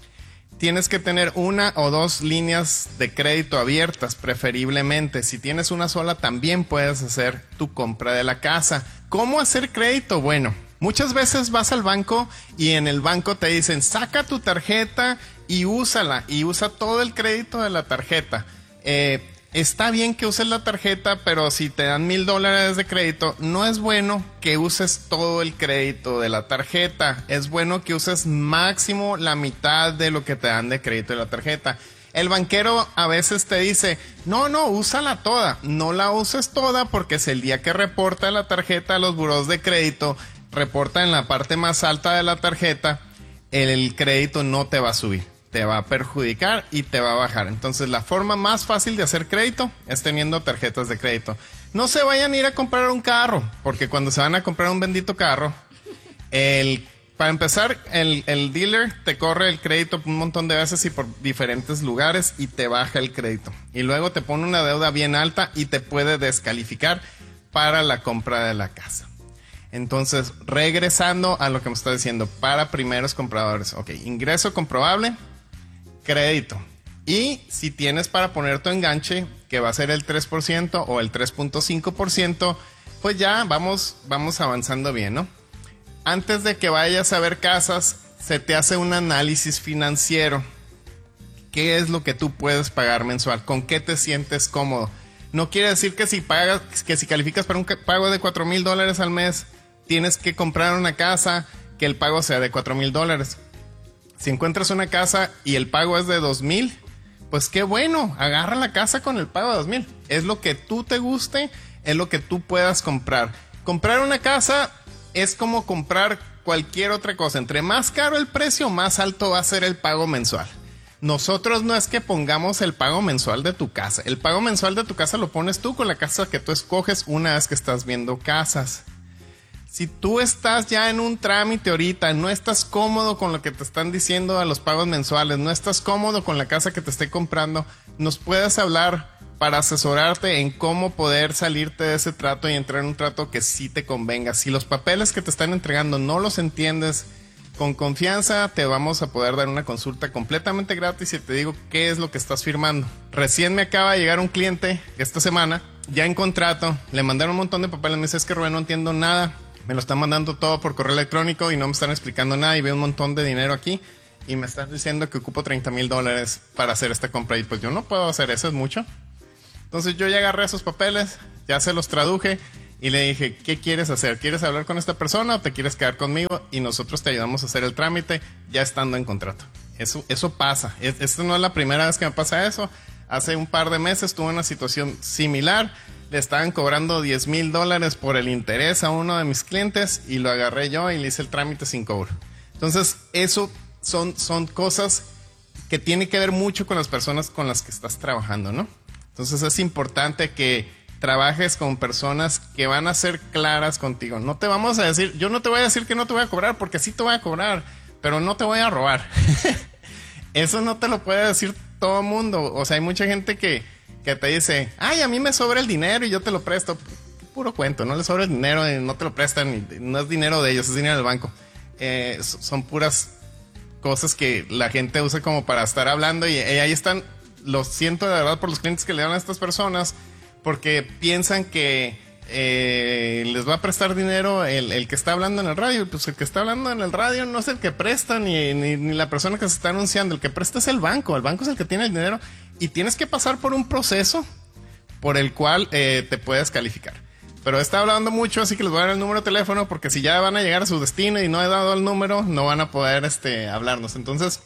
A: Tienes que tener una o dos líneas de crédito abiertas, preferiblemente. Si tienes una sola, también puedes hacer tu compra de la casa. ¿Cómo hacer crédito? Bueno, muchas veces vas al banco y en el banco te dicen, saca tu tarjeta y úsala, y usa todo el crédito de la tarjeta. Eh, Está bien que uses la tarjeta, pero si te dan mil dólares de crédito, no es bueno que uses todo el crédito de la tarjeta. Es bueno que uses máximo la mitad de lo que te dan de crédito de la tarjeta. El banquero a veces te dice, no, no, úsala toda. No la uses toda, porque es el día que reporta la tarjeta a los buros de crédito, reporta en la parte más alta de la tarjeta, el crédito no te va a subir. Te va a perjudicar y te va a bajar. Entonces, la forma más fácil de hacer crédito es teniendo tarjetas de crédito. No se vayan a ir a comprar un carro, porque cuando se van a comprar un bendito carro, el, para empezar, el, el dealer te corre el crédito un montón de veces y por diferentes lugares y te baja el crédito. Y luego te pone una deuda bien alta y te puede descalificar para la compra de la casa. Entonces, regresando a lo que me está diciendo, para primeros compradores, ok, ingreso comprobable, crédito. Y si tienes para poner tu enganche, que va a ser el tres por ciento o el tres punto cinco por ciento, pues ya vamos, vamos avanzando bien, ¿no? Antes de que vayas a ver casas, se te hace un análisis financiero. ¿Qué es lo que tú puedes pagar mensual? ¿Con qué te sientes cómodo? No quiere decir que si pagas, que si calificas para un pago de cuatro mil dólares al mes, tienes que comprar una casa que el pago sea de cuatro mil dólares. Si encuentras una casa y el pago es de dos mil, pues qué bueno, agarra la casa con el pago de dos mil. Es lo que tú te guste, es lo que tú puedas comprar. Comprar una casa es como comprar cualquier otra cosa. Entre más caro el precio, más alto va a ser el pago mensual. Nosotros no es que pongamos el pago mensual de tu casa. El pago mensual de tu casa lo pones tú con la casa que tú escoges una vez que estás viendo casas. Si tú estás ya en un trámite ahorita, no estás cómodo con lo que te están diciendo a los pagos mensuales, no estás cómodo con la casa que te esté comprando, nos puedes hablar para asesorarte en cómo poder salirte de ese trato y entrar en un trato que sí te convenga. Si los papeles que te están entregando no los entiendes, con confianza te vamos a poder dar una consulta completamente gratis y te digo qué es lo que estás firmando. Recién me acaba de llegar un cliente esta semana, ya en contrato, le mandaron un montón de papeles, me dice, es que Rubén, no entiendo nada, me lo están mandando todo por correo electrónico y no me están explicando nada y veo un montón de dinero aquí y me están diciendo que ocupo treinta mil dólares para hacer esta compra y pues yo no puedo hacer eso, es mucho. Entonces yo ya agarré esos papeles, ya se los traduje y le dije, ¿qué quieres hacer? ¿Quieres hablar con esta persona o te quieres quedar conmigo? Y nosotros te ayudamos a hacer el trámite ya estando en contrato. Eso, eso pasa. Esta no es la primera vez que me pasa eso. Hace un par de meses tuve una situación similar. Le estaban cobrando diez mil dólares por el interés a uno de mis clientes y lo agarré yo y le hice el trámite sin cobro. Entonces, eso son, son cosas que tienen que ver mucho con las personas con las que estás trabajando, ¿no? Entonces es importante que trabajes con personas que van a ser claras contigo. No te vamos a decir, yo no te voy a decir que no te voy a cobrar, porque sí te voy a cobrar, pero no te voy a robar. Eso no te lo puede decir todo mundo. O sea, hay mucha gente que, que te dice, ay, a mí me sobra el dinero y yo te lo presto. Puro cuento, no le sobra el dinero, no te lo prestan, no es dinero de ellos, es dinero del banco. Eh, son puras cosas que la gente usa como para estar hablando y, y ahí están. Lo siento de verdad por los clientes que le dan a estas personas porque piensan que eh, les va a prestar dinero el, el que está hablando en el radio. Pues el que está hablando en el radio no es el que presta ni, ni, ni la persona que se está anunciando. El que presta es el banco. El banco es el que tiene el dinero y tienes que pasar por un proceso por el cual eh, te puedes calificar. Pero he estado hablando mucho, así que les voy a dar el número de teléfono porque si ya van a llegar a su destino y no he dado el número, no van a poder este, hablarnos. Entonces,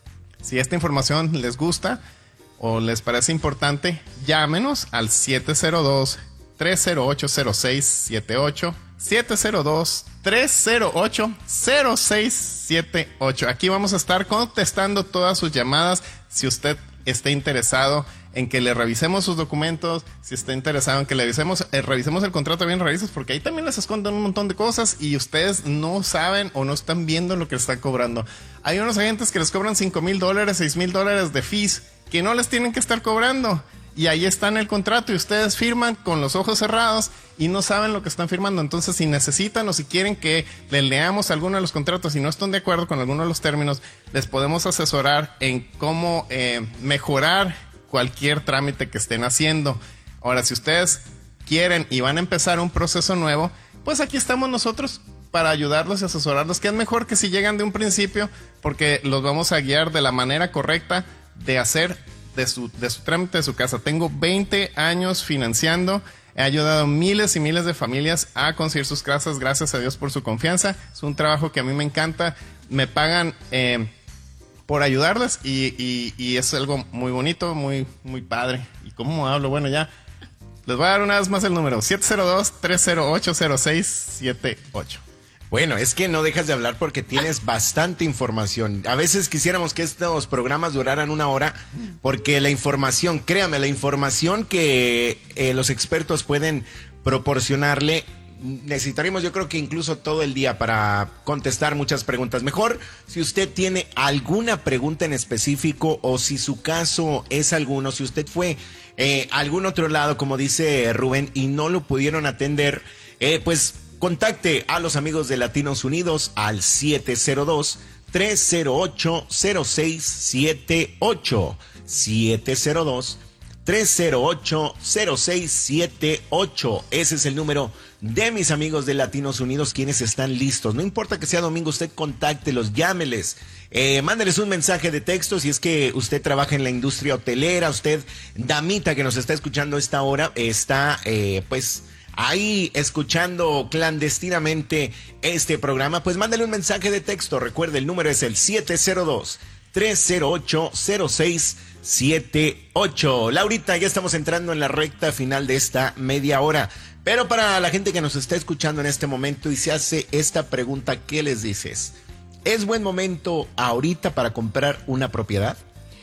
A: si esta información les gusta o les parece importante, llámenos al siete cero dos, tres cero ocho, cero seis siete ocho, siete cero dos, tres cero ocho, cero seis siete ocho. Aquí vamos a estar contestando todas sus llamadas si usted está interesado en que le revisemos sus documentos, si está interesado en que le revisemos, eh, revisemos el contrato bien revisos, porque ahí también les esconden un montón de cosas y ustedes no saben o no están viendo lo que les están cobrando. Hay unos agentes que les cobran cinco mil dólares, seis mil dólares de fees que no les tienen que estar cobrando. Y ahí está en el contrato y ustedes firman con los ojos cerrados y no saben lo que están firmando. Entonces, si necesitan o si quieren que les leamos alguno de los contratos y no están de acuerdo con alguno de los términos, les podemos asesorar en cómo eh, mejorar cualquier trámite que estén haciendo. Ahora, si ustedes quieren y van a empezar un proceso nuevo, pues aquí estamos nosotros para ayudarlos y asesorarlos, que es mejor que si llegan de un principio, porque los vamos a guiar de la manera correcta de hacer de su, de su trámite de su casa. Tengo veinte años financiando, he ayudado a miles y miles de familias a conseguir sus casas, gracias a Dios por su confianza. Es un trabajo que a mí me encanta, me pagan eh, por ayudarles y, y, y es algo muy bonito, muy, muy padre. ¿Y cómo hablo? Bueno, ya les voy a dar una vez más el número, siete cero dos, tres cero ocho, cero seis siete ocho.
C: Bueno, es que no dejas de hablar porque tienes bastante información. A veces quisiéramos que estos programas duraran una hora porque la información, créame, la información que eh, los expertos pueden proporcionarle, necesitaríamos yo creo que incluso todo el día para contestar muchas preguntas. Mejor si usted tiene alguna pregunta en específico o si su caso es alguno, si usted fue eh, a algún otro lado, como dice Rubén, y no lo pudieron atender, eh, pues contacte a los amigos de Latinos Unidos al siete cero dos, tres cero ocho, cero seis siete ocho. siete cero dos, tres cero ocho, cero seis siete ocho. Ese es el número de mis amigos de Latinos Unidos, quienes están listos. No importa que sea domingo, usted contáctelos, llámeles, eh, mándeles un mensaje de texto si es que usted trabaja en la industria hotelera. Usted, damita que nos está escuchando a esta hora, está eh, pues ahí escuchando clandestinamente este programa, pues mándale un mensaje de texto. Recuerde, el número es el siete cero dos, tres cero ocho, cero seis siete ocho. Laurita, ya estamos entrando en la recta final de esta media hora, pero para la gente que nos está escuchando en este momento y se hace esta pregunta, ¿qué les dices? ¿Es buen momento ahorita para comprar una propiedad?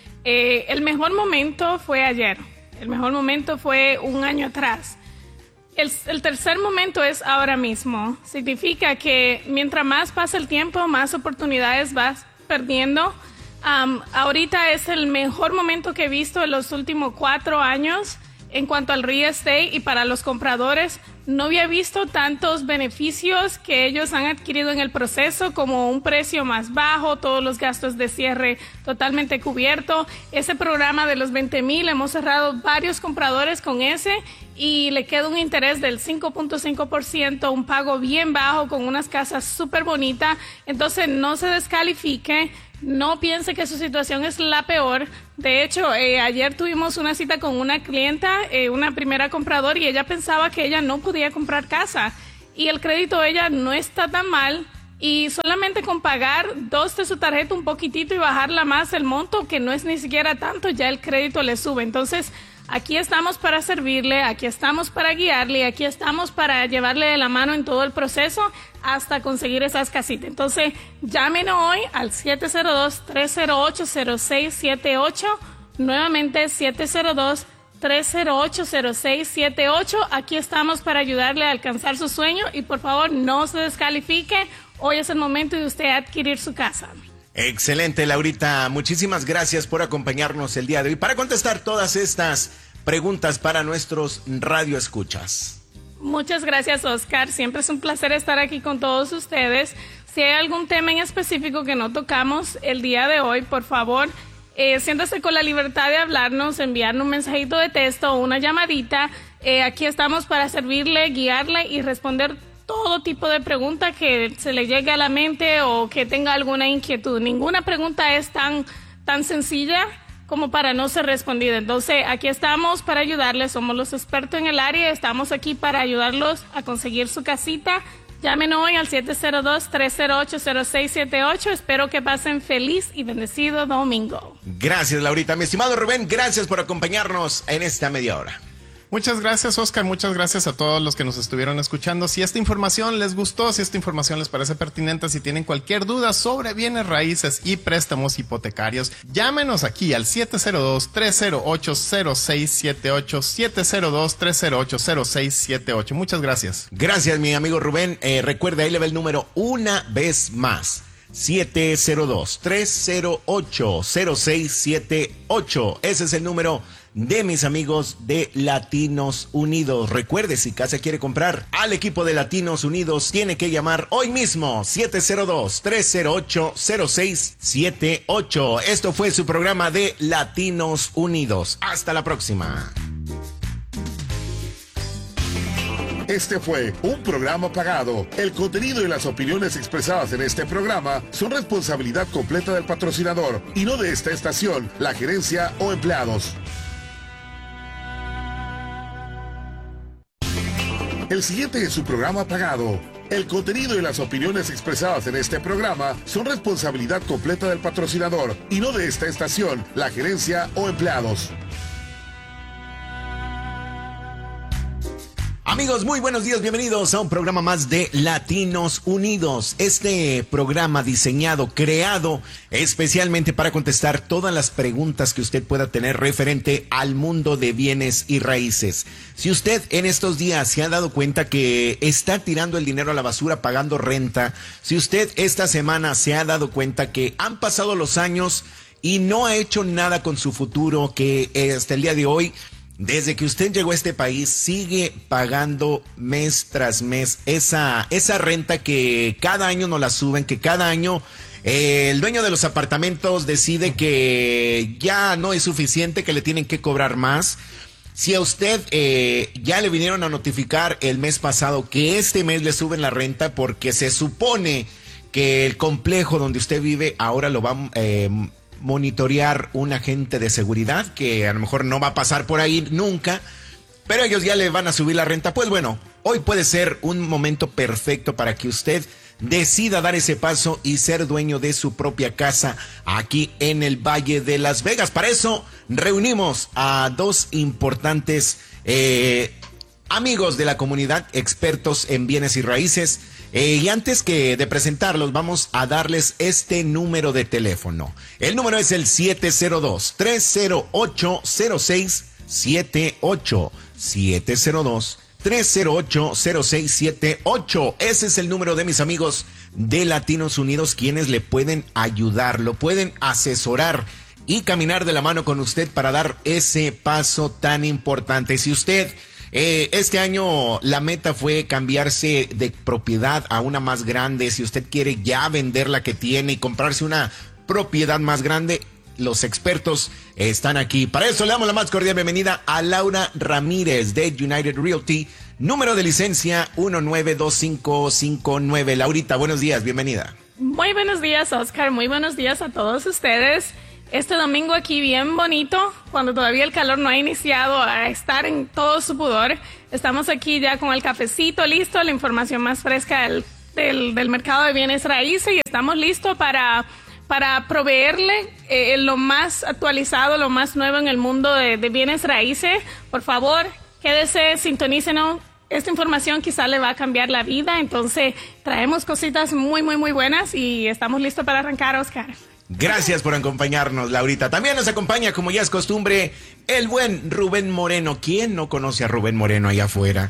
B: Eh, el mejor momento fue ayer, el mejor momento fue un año atrás. El, el tercer momento es ahora mismo. Significa que mientras más pasa el tiempo, más oportunidades vas perdiendo. Um, ahorita es el mejor momento que he visto en los últimos cuatro años. en cuanto al real estate y para los compradores. No había visto tantos beneficios que ellos han adquirido en el proceso, como un precio más bajo, todos los gastos de cierre totalmente cubierto. Ese programa de los veinte mil, hemos cerrado varios compradores con ese y le queda un interés del cinco punto cinco por ciento, un pago bien bajo con unas casas súper bonitas. Entonces no se descalifique. No piense que su situación es la peor. De hecho, eh, ayer tuvimos una cita con una clienta, eh, una primera compradora, y ella pensaba que ella no podía comprar casa. Y el crédito de ella no está tan mal. Y solamente con pagar dos de su tarjeta un poquitito y bajarla más el monto, que no es ni siquiera tanto, ya el crédito le sube. Entonces, aquí estamos para servirle, aquí estamos para guiarle, aquí estamos para llevarle de la mano en todo el proceso hasta conseguir esas casitas. Entonces, llámenos hoy al siete cero dos, tres cero ocho, cero seis siete ocho. Nuevamente, siete cero dos, tres cero ocho, cero seis siete ocho. Aquí estamos para ayudarle a alcanzar su sueño y por favor no se descalifique. Hoy es el momento de usted adquirir su casa.
C: Excelente, Laurita. Muchísimas gracias por acompañarnos el día de hoy para contestar todas estas preguntas para nuestros radioescuchas.
B: Muchas gracias, Oscar. Siempre es un placer estar aquí con todos ustedes. Si hay algún tema en específico que no tocamos el día de hoy, por favor, eh, siéntase con la libertad de hablarnos, enviarnos un mensajito de texto o una llamadita. Eh, aquí estamos para servirle, guiarle y responder todo tipo de pregunta que se le llegue a la mente o que tenga alguna inquietud. Ninguna pregunta es tan, tan sencilla como para no ser respondida. Entonces, aquí estamos para ayudarles, somos los expertos en el área, estamos aquí para ayudarlos a conseguir su casita. Llámenos hoy al siete cero dos, tres cero ocho, cero seis siete ocho. Espero que pasen feliz y bendecido domingo.
C: Gracias, Laurita. Mi estimado Rubén, gracias por acompañarnos en esta media hora.
A: Muchas gracias, Oscar. Muchas gracias a todos los que nos estuvieron escuchando. Si esta información les gustó, si esta información les parece pertinente, si tienen cualquier duda sobre bienes raíces y préstamos hipotecarios, llámenos aquí al siete cero dos, tres cero ocho, cero seis siete ocho, siete cero dos, tres cero ocho, cero seis siete ocho. Muchas gracias.
C: Gracias, mi amigo Rubén. Eh, recuerda, ahí le va el número una vez más. siete cero dos, tres cero ocho, cero seis siete ocho. Ese es el número de mis amigos de Latinos Unidos. Recuerde, si casa quiere comprar al equipo de Latinos Unidos, tiene que llamar hoy mismo. siete cero dos, tres cero ocho, cero seis siete ocho. Esto fue su programa de Latinos Unidos. Hasta la próxima.
D: Este fue un programa pagado. El contenido y las opiniones expresadas en este programa son responsabilidad completa del patrocinador y no de esta estación, la gerencia o empleados. El siguiente es su programa pagado. El contenido y las opiniones expresadas en este programa son responsabilidad completa del patrocinador y no de esta estación, la gerencia o empleados.
C: Amigos, muy buenos días, bienvenidos a un programa más de Latinos Unidos. Este programa diseñado, creado especialmente para contestar todas las preguntas que usted pueda tener referente al mundo de bienes y raíces. Si usted en estos días se ha dado cuenta que está tirando el dinero a la basura pagando renta, si usted esta semana se ha dado cuenta que han pasado los años y no ha hecho nada con su futuro, que hasta el día de hoy, desde que usted llegó a este país, sigue pagando mes tras mes esa, esa renta que cada año nos la suben, que cada año eh, el dueño de los apartamentos decide que ya no es suficiente, que le tienen que cobrar más. Si a usted eh, ya le vinieron a notificar el mes pasado que este mes le suben la renta porque se supone que el complejo donde usted vive ahora lo va a... Eh, monitorear un agente de seguridad que a lo mejor no va a pasar por ahí nunca, pero ellos ya le van a subir la renta, pues bueno, hoy puede ser un momento perfecto para que usted decida dar ese paso y ser dueño de su propia casa aquí en el Valle de Las Vegas. Para eso reunimos a dos importantes eh, amigos de la comunidad, expertos en bienes y raíces. Eh, y antes que de presentarlos, vamos a darles este número de teléfono. El número es el siete cero dos, tres cero ocho, cero seis siete ocho. siete cero dos, tres cero ocho, cero seis siete ocho. Ese es el número de mis amigos de Latinos Unidos, quienes le pueden ayudar, lo pueden asesorar y caminar de la mano con usted para dar ese paso tan importante. Si usted eh, este año la meta fue cambiarse de propiedad a una más grande, si usted quiere ya vender la que tiene y comprarse una propiedad más grande, los expertos están aquí. Para eso le damos la más cordial bienvenida a Laura Ramírez de United Realty, número de licencia uno nueve dos cinco cinco nueve. Laurita, buenos días, bienvenida.
B: Muy buenos días, Oscar. Muy buenos días a todos ustedes. Este domingo aquí bien bonito, cuando todavía el calor no ha iniciado a estar en todo su pudor. Estamos aquí ya con el cafecito listo, la información más fresca del, del, del mercado de bienes raíces, y estamos listos para, para proveerle eh, lo más actualizado, lo más nuevo en el mundo de, de bienes raíces. Por favor, quédese, sintonícenos. Esta información quizá le va a cambiar la vida, entonces traemos cositas muy, muy, muy buenas y estamos listos para arrancar, Oscar.
C: Gracias por acompañarnos, Laurita. También nos acompaña, como ya es costumbre, el buen Rubén Moreno. ¿Quién no conoce a Rubén Moreno allá afuera?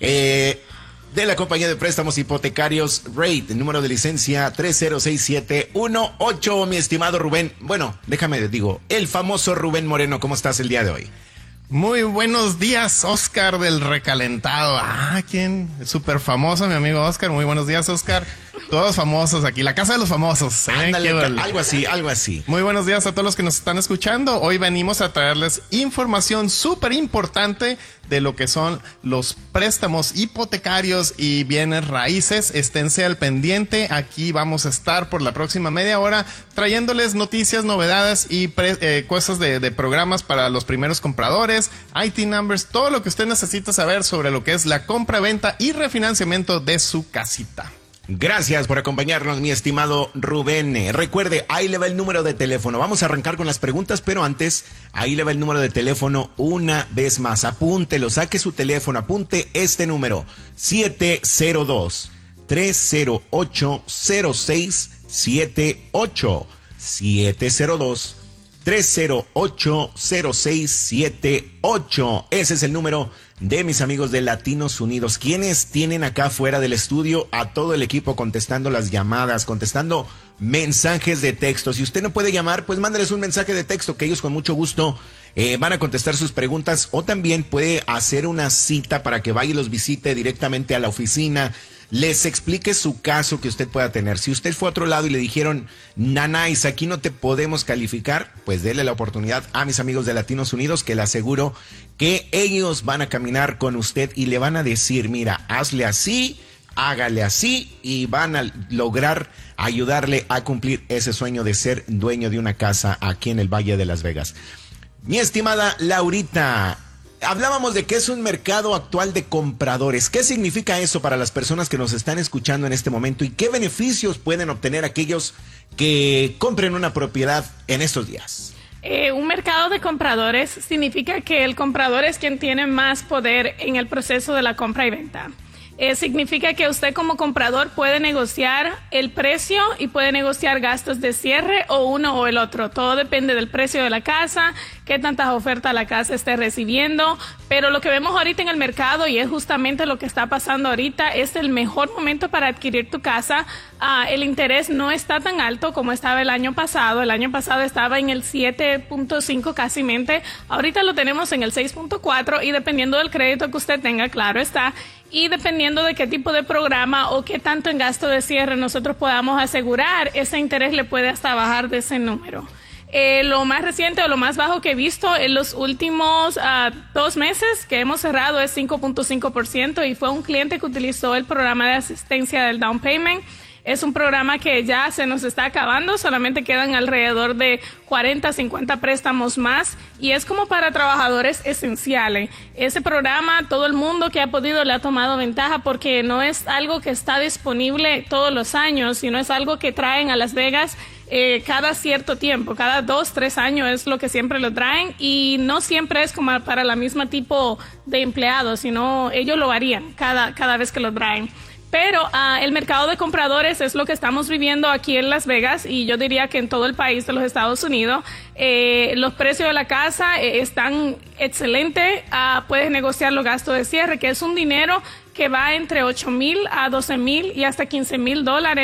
C: Eh, de la compañía de préstamos hipotecarios Rate, número de licencia tres cero seis siete uno ocho. Mi estimado Rubén, bueno, déjame digo, el famoso Rubén Moreno, ¿cómo estás el día de hoy?
A: Muy buenos días, Oscar del Recalentado. Ah, ¿quién? Súper famoso, mi amigo Oscar. Muy buenos días, Oscar. Todos famosos aquí, la casa de los famosos. ¿eh?
C: Ándale, algo así, algo así.
A: Muy buenos días a todos los que nos están escuchando. Hoy venimos a traerles información súper importante de lo que son los préstamos hipotecarios y bienes raíces. Esténse al pendiente. Aquí vamos a estar por la próxima media hora trayéndoles noticias, novedades y pre, eh, cosas de, de programas para los primeros compradores, I T numbers, todo lo que usted necesita saber sobre lo que es la compra, venta y refinanciamiento de su casita.
C: Gracias por acompañarnos, mi estimado Rubén. Recuerde, ahí le va el número de teléfono. Vamos a arrancar con las preguntas, pero antes, ahí le va el número de teléfono una vez más. Apúntelo, saque su teléfono, apunte este número: siete cero dos, tres cero ocho, cero seis siete ocho. siete cero dos, tres cero ocho, cero seis siete ocho. Ese es el número de mis amigos de Latinos Unidos, quienes tienen acá fuera del estudio a todo el equipo contestando las llamadas, contestando mensajes de texto. Si usted no puede llamar, pues mándeles un mensaje de texto que ellos con mucho gusto eh, van a contestar sus preguntas, o también puede hacer una cita para que vaya y los visite directamente a la oficina, les explique su caso que usted pueda tener. Si usted fue a otro lado y le dijeron, Nanais, aquí no te podemos calificar, pues déle la oportunidad a mis amigos de Latinos Unidos, que le aseguro que ellos van a caminar con usted y le van a decir, mira, hazle así, hágale así, y van a lograr ayudarle a cumplir ese sueño de ser dueño de una casa aquí en el Valle de Las Vegas. Mi estimada Laurita, hablábamos de que es un mercado actual de compradores. ¿Qué significa eso para las personas que nos están escuchando en este momento? ¿Y qué beneficios pueden obtener aquellos que compren una propiedad en estos días?
B: Eh, un mercado de compradores significa que el comprador es quien tiene más poder en el proceso de la compra y venta. Eh, significa que usted como comprador puede negociar el precio y puede negociar gastos de cierre o uno o el otro. Todo depende del precio de la casa, qué tantas ofertas la casa esté recibiendo. Pero lo que vemos ahorita en el mercado, y es justamente lo que está pasando ahorita, es el mejor momento para adquirir tu casa. Uh, el interés no está tan alto como estaba el año pasado. El año pasado estaba en el siete punto cinco casi mente. Ahorita lo tenemos en el seis punto cuatro, y dependiendo del crédito que usted tenga, claro está, y dependiendo de qué tipo de programa o qué tanto en gasto de cierre nosotros podamos asegurar, ese interés le puede hasta bajar de ese número. Eh, lo más reciente o lo más bajo que he visto en los últimos uh, dos meses que hemos cerrado es cinco punto cinco por ciento, y fue un cliente que utilizó el programa de asistencia del down payment. Es un programa que ya se nos está acabando, solamente quedan alrededor de cuarenta, cincuenta préstamos más, y es como para trabajadores esenciales. Ese programa, todo el mundo que ha podido le ha tomado ventaja, porque no es algo que está disponible todos los años, sino es algo que traen a Las Vegas eh, cada cierto tiempo, cada dos, tres años es lo que siempre lo traen, y no siempre es como para la misma tipo de empleados, sino ellos lo varían cada, cada vez que lo traen. Pero uh, el mercado de compradores es lo que estamos viviendo aquí en Las Vegas, y yo diría que en todo el país de los Estados Unidos. Eh, los precios de la casa eh, están excelentes. Uh, puedes negociar los gastos de cierre, que es un dinero que va entre ocho mil a doce mil y hasta quince mil dólares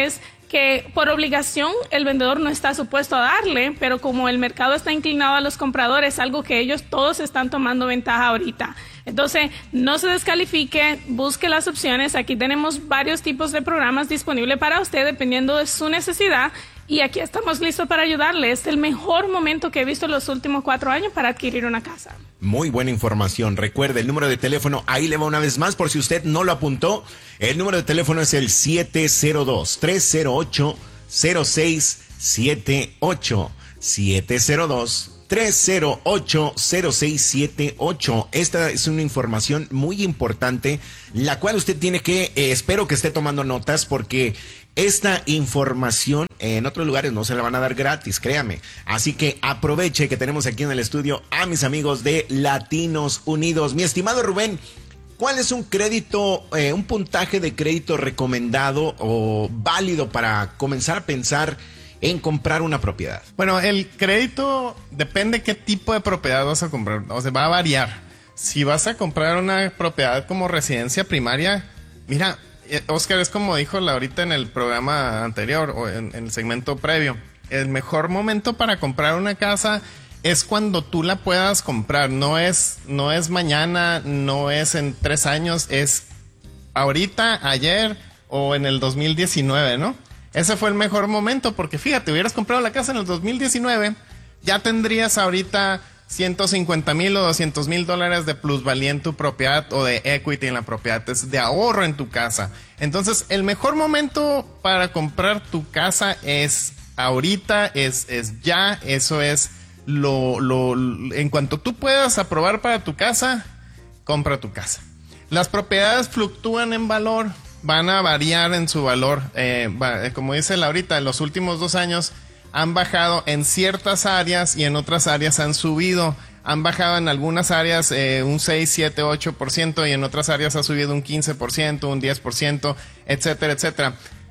B: que por obligación el vendedor no está supuesto a darle, pero como el mercado está inclinado a los compradores, algo que ellos todos están tomando ventaja ahorita. Entonces, no se descalifique, busque las opciones. Aquí tenemos varios tipos de programas disponibles para usted dependiendo de su necesidad. Y aquí estamos listos para ayudarle. Es el mejor momento que he visto en los últimos cuatro años para adquirir una casa.
C: Muy buena información. Recuerde, el número de teléfono, ahí le va una vez más por si usted no lo apuntó. El número de teléfono es el siete cero dos, tres cero ocho, cero seis siete ocho. siete cero dos, tres cero ocho, cero seis siete ocho. Esta es una información muy importante, la cual usted tiene que, eh, espero que esté tomando notas, porque esta información en otros lugares no se la van a dar gratis, créame. Así que aproveche que tenemos aquí en el estudio a mis amigos de Latinos Unidos. Mi estimado Rubén, ¿cuál es un crédito, eh, un puntaje de crédito recomendado o válido para comenzar a pensar en comprar una propiedad?
A: Bueno, el crédito depende qué tipo de propiedad vas a comprar. O sea, va a variar. Si vas a comprar una propiedad como residencia primaria, mira, Oscar, es como dijo ahorita en el programa anterior o en, en el segmento previo. El mejor momento para comprar una casa es cuando tú la puedas comprar. No es, no es mañana, no es en tres años, es ahorita, ayer o en el dos mil diecinueve, ¿no? Ese fue el mejor momento porque fíjate, hubieras comprado la casa en el dos mil diecinueve, ya tendrías ahorita ciento cincuenta mil o doscientos mil dólares de plusvalía en tu propiedad o de equity en la propiedad, es de ahorro en tu casa. Entonces, el mejor momento para comprar tu casa es ahorita, es, es ya, eso es lo, lo, en cuanto tú puedas aprobar para tu casa, compra tu casa. Las propiedades fluctúan en valor, van a variar en su valor, eh, va, como dice Laurita, en los últimos dos años han bajado en ciertas áreas y en otras áreas han subido. Han bajado en algunas áreas eh, un seis, siete, ocho por ciento y en otras áreas ha subido un quince por ciento, un diez por ciento, etcétera, etcétera.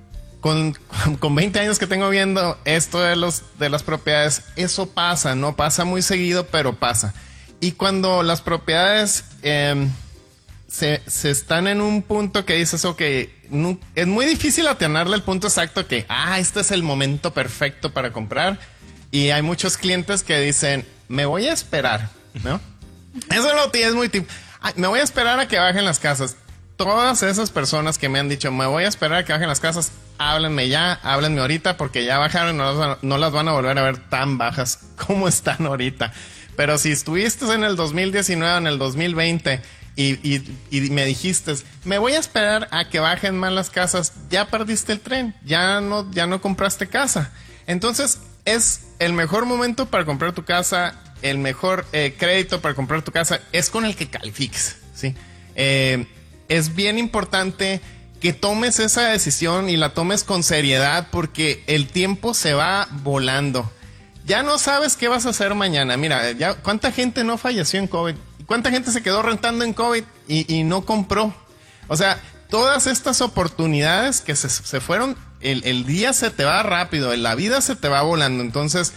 A: Con, con veinte años que tengo viendo esto de, los, de las propiedades, eso pasa, no pasa muy seguido, pero pasa. Y cuando las propiedades eh, se, se están en un punto que dices, ok, no, es muy difícil atinarle el punto exacto que, ah, este es el momento perfecto para comprar. Y hay muchos clientes que dicen, me voy a esperar, ¿no? Eso lo es muy tipo, ay, me voy a esperar a que bajen las casas. Todas esas personas que me han dicho, me voy a esperar a que bajen las casas, háblenme ya, háblenme ahorita, porque ya bajaron y no las, no las van a volver a ver tan bajas como están ahorita. Pero si estuviste en el dos mil diecinueve, en el dos mil veinte... Y, y, y me dijiste, me voy a esperar a que bajen más las casas, ya perdiste el tren, ya no, ya no compraste casa. Entonces, es el mejor momento para comprar tu casa, el mejor eh, crédito para comprar tu casa, es con el que califiques, ¿sí? Eh, es bien importante que tomes esa decisión y la tomes con seriedad porque el tiempo se va volando. Ya no sabes qué vas a hacer mañana. Mira, ya, ¿cuánta gente no falleció en COVID? ¿Cuánta gente se quedó rentando en COVID y, y no compró? O sea, todas estas oportunidades que se, se fueron, el, el día se te va rápido, la vida se te va volando. Entonces,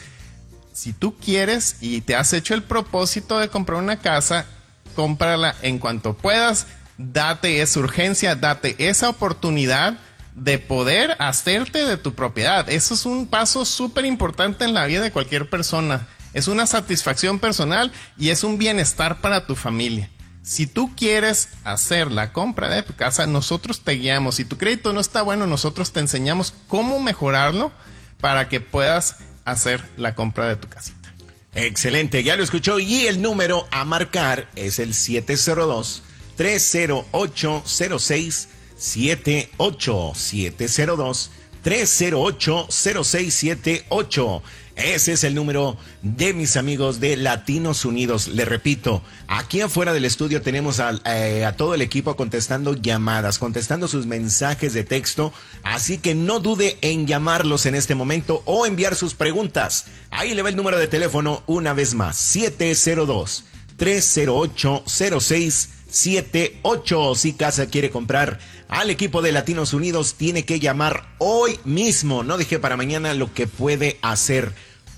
A: si tú quieres y te has hecho el propósito de comprar una casa, cómprala en cuanto puedas, date esa urgencia, date esa oportunidad de poder hacerte de tu propiedad. Eso es un paso súper importante en la vida de cualquier persona. Es una satisfacción personal y es un bienestar para tu familia. Si tú quieres hacer la compra de tu casa, nosotros te guiamos. Si tu crédito no está bueno, nosotros te enseñamos cómo mejorarlo para que puedas hacer la compra de tu casita.
C: Excelente, ya lo escuchó. Y el número a marcar es el siete cero dos, tres cero ocho, cero seis siete ocho. siete cero dos, tres cero ocho, cero seis siete ocho. Ese es el número de mis amigos de Latinos Unidos. Le repito, aquí afuera del estudio tenemos a, eh, a todo el equipo contestando llamadas, contestando sus mensajes de texto. Así que no dude en llamarlos en este momento o enviar sus preguntas. Ahí le va el número de teléfono una vez más. siete cero dos, tres cero ocho, cero seis siete ocho. Si casa quiere comprar al equipo de Latinos Unidos, tiene que llamar hoy mismo. No deje para mañana lo que puede hacer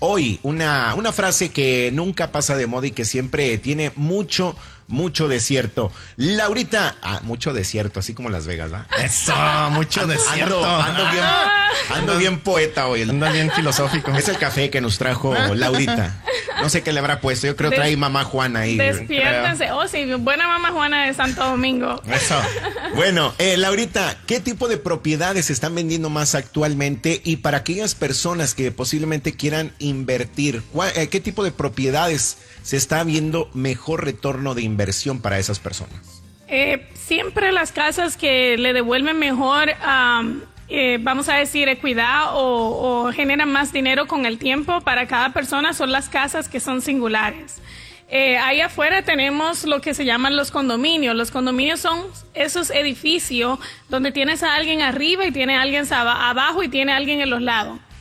C: hoy una, una frase que nunca pasa de moda y que siempre tiene mucho, mucho desierto. Laurita, ah, mucho desierto, así como Las Vegas, ¿verdad?
A: Eso, mucho desierto.
C: Ando, ando bien, ando bien poeta hoy.
A: Ando bien filosófico.
C: Es el café que nos trajo Laurita. No sé qué le habrá puesto. Yo creo que trae mamá Juana ahí.
B: Despiértense. Oh, sí, buena mamá Juana de Santo Domingo.
A: Eso.
C: Bueno, eh, Laurita, ¿qué tipo de propiedades se están vendiendo más actualmente? Y para aquellas personas que posiblemente quieran invertir, eh, ¿qué tipo de propiedades se está viendo mejor retorno de inversión para esas personas?
B: Eh, siempre las casas que le devuelven mejor, um, eh, vamos a decir, equidad o, o generan más dinero con el tiempo para cada persona son las casas que son singulares. Eh, ahí afuera tenemos lo que se llaman los condominios. Los condominios son esos edificios donde tienes a alguien arriba y tiene a alguien abajo y tiene a alguien en los lados.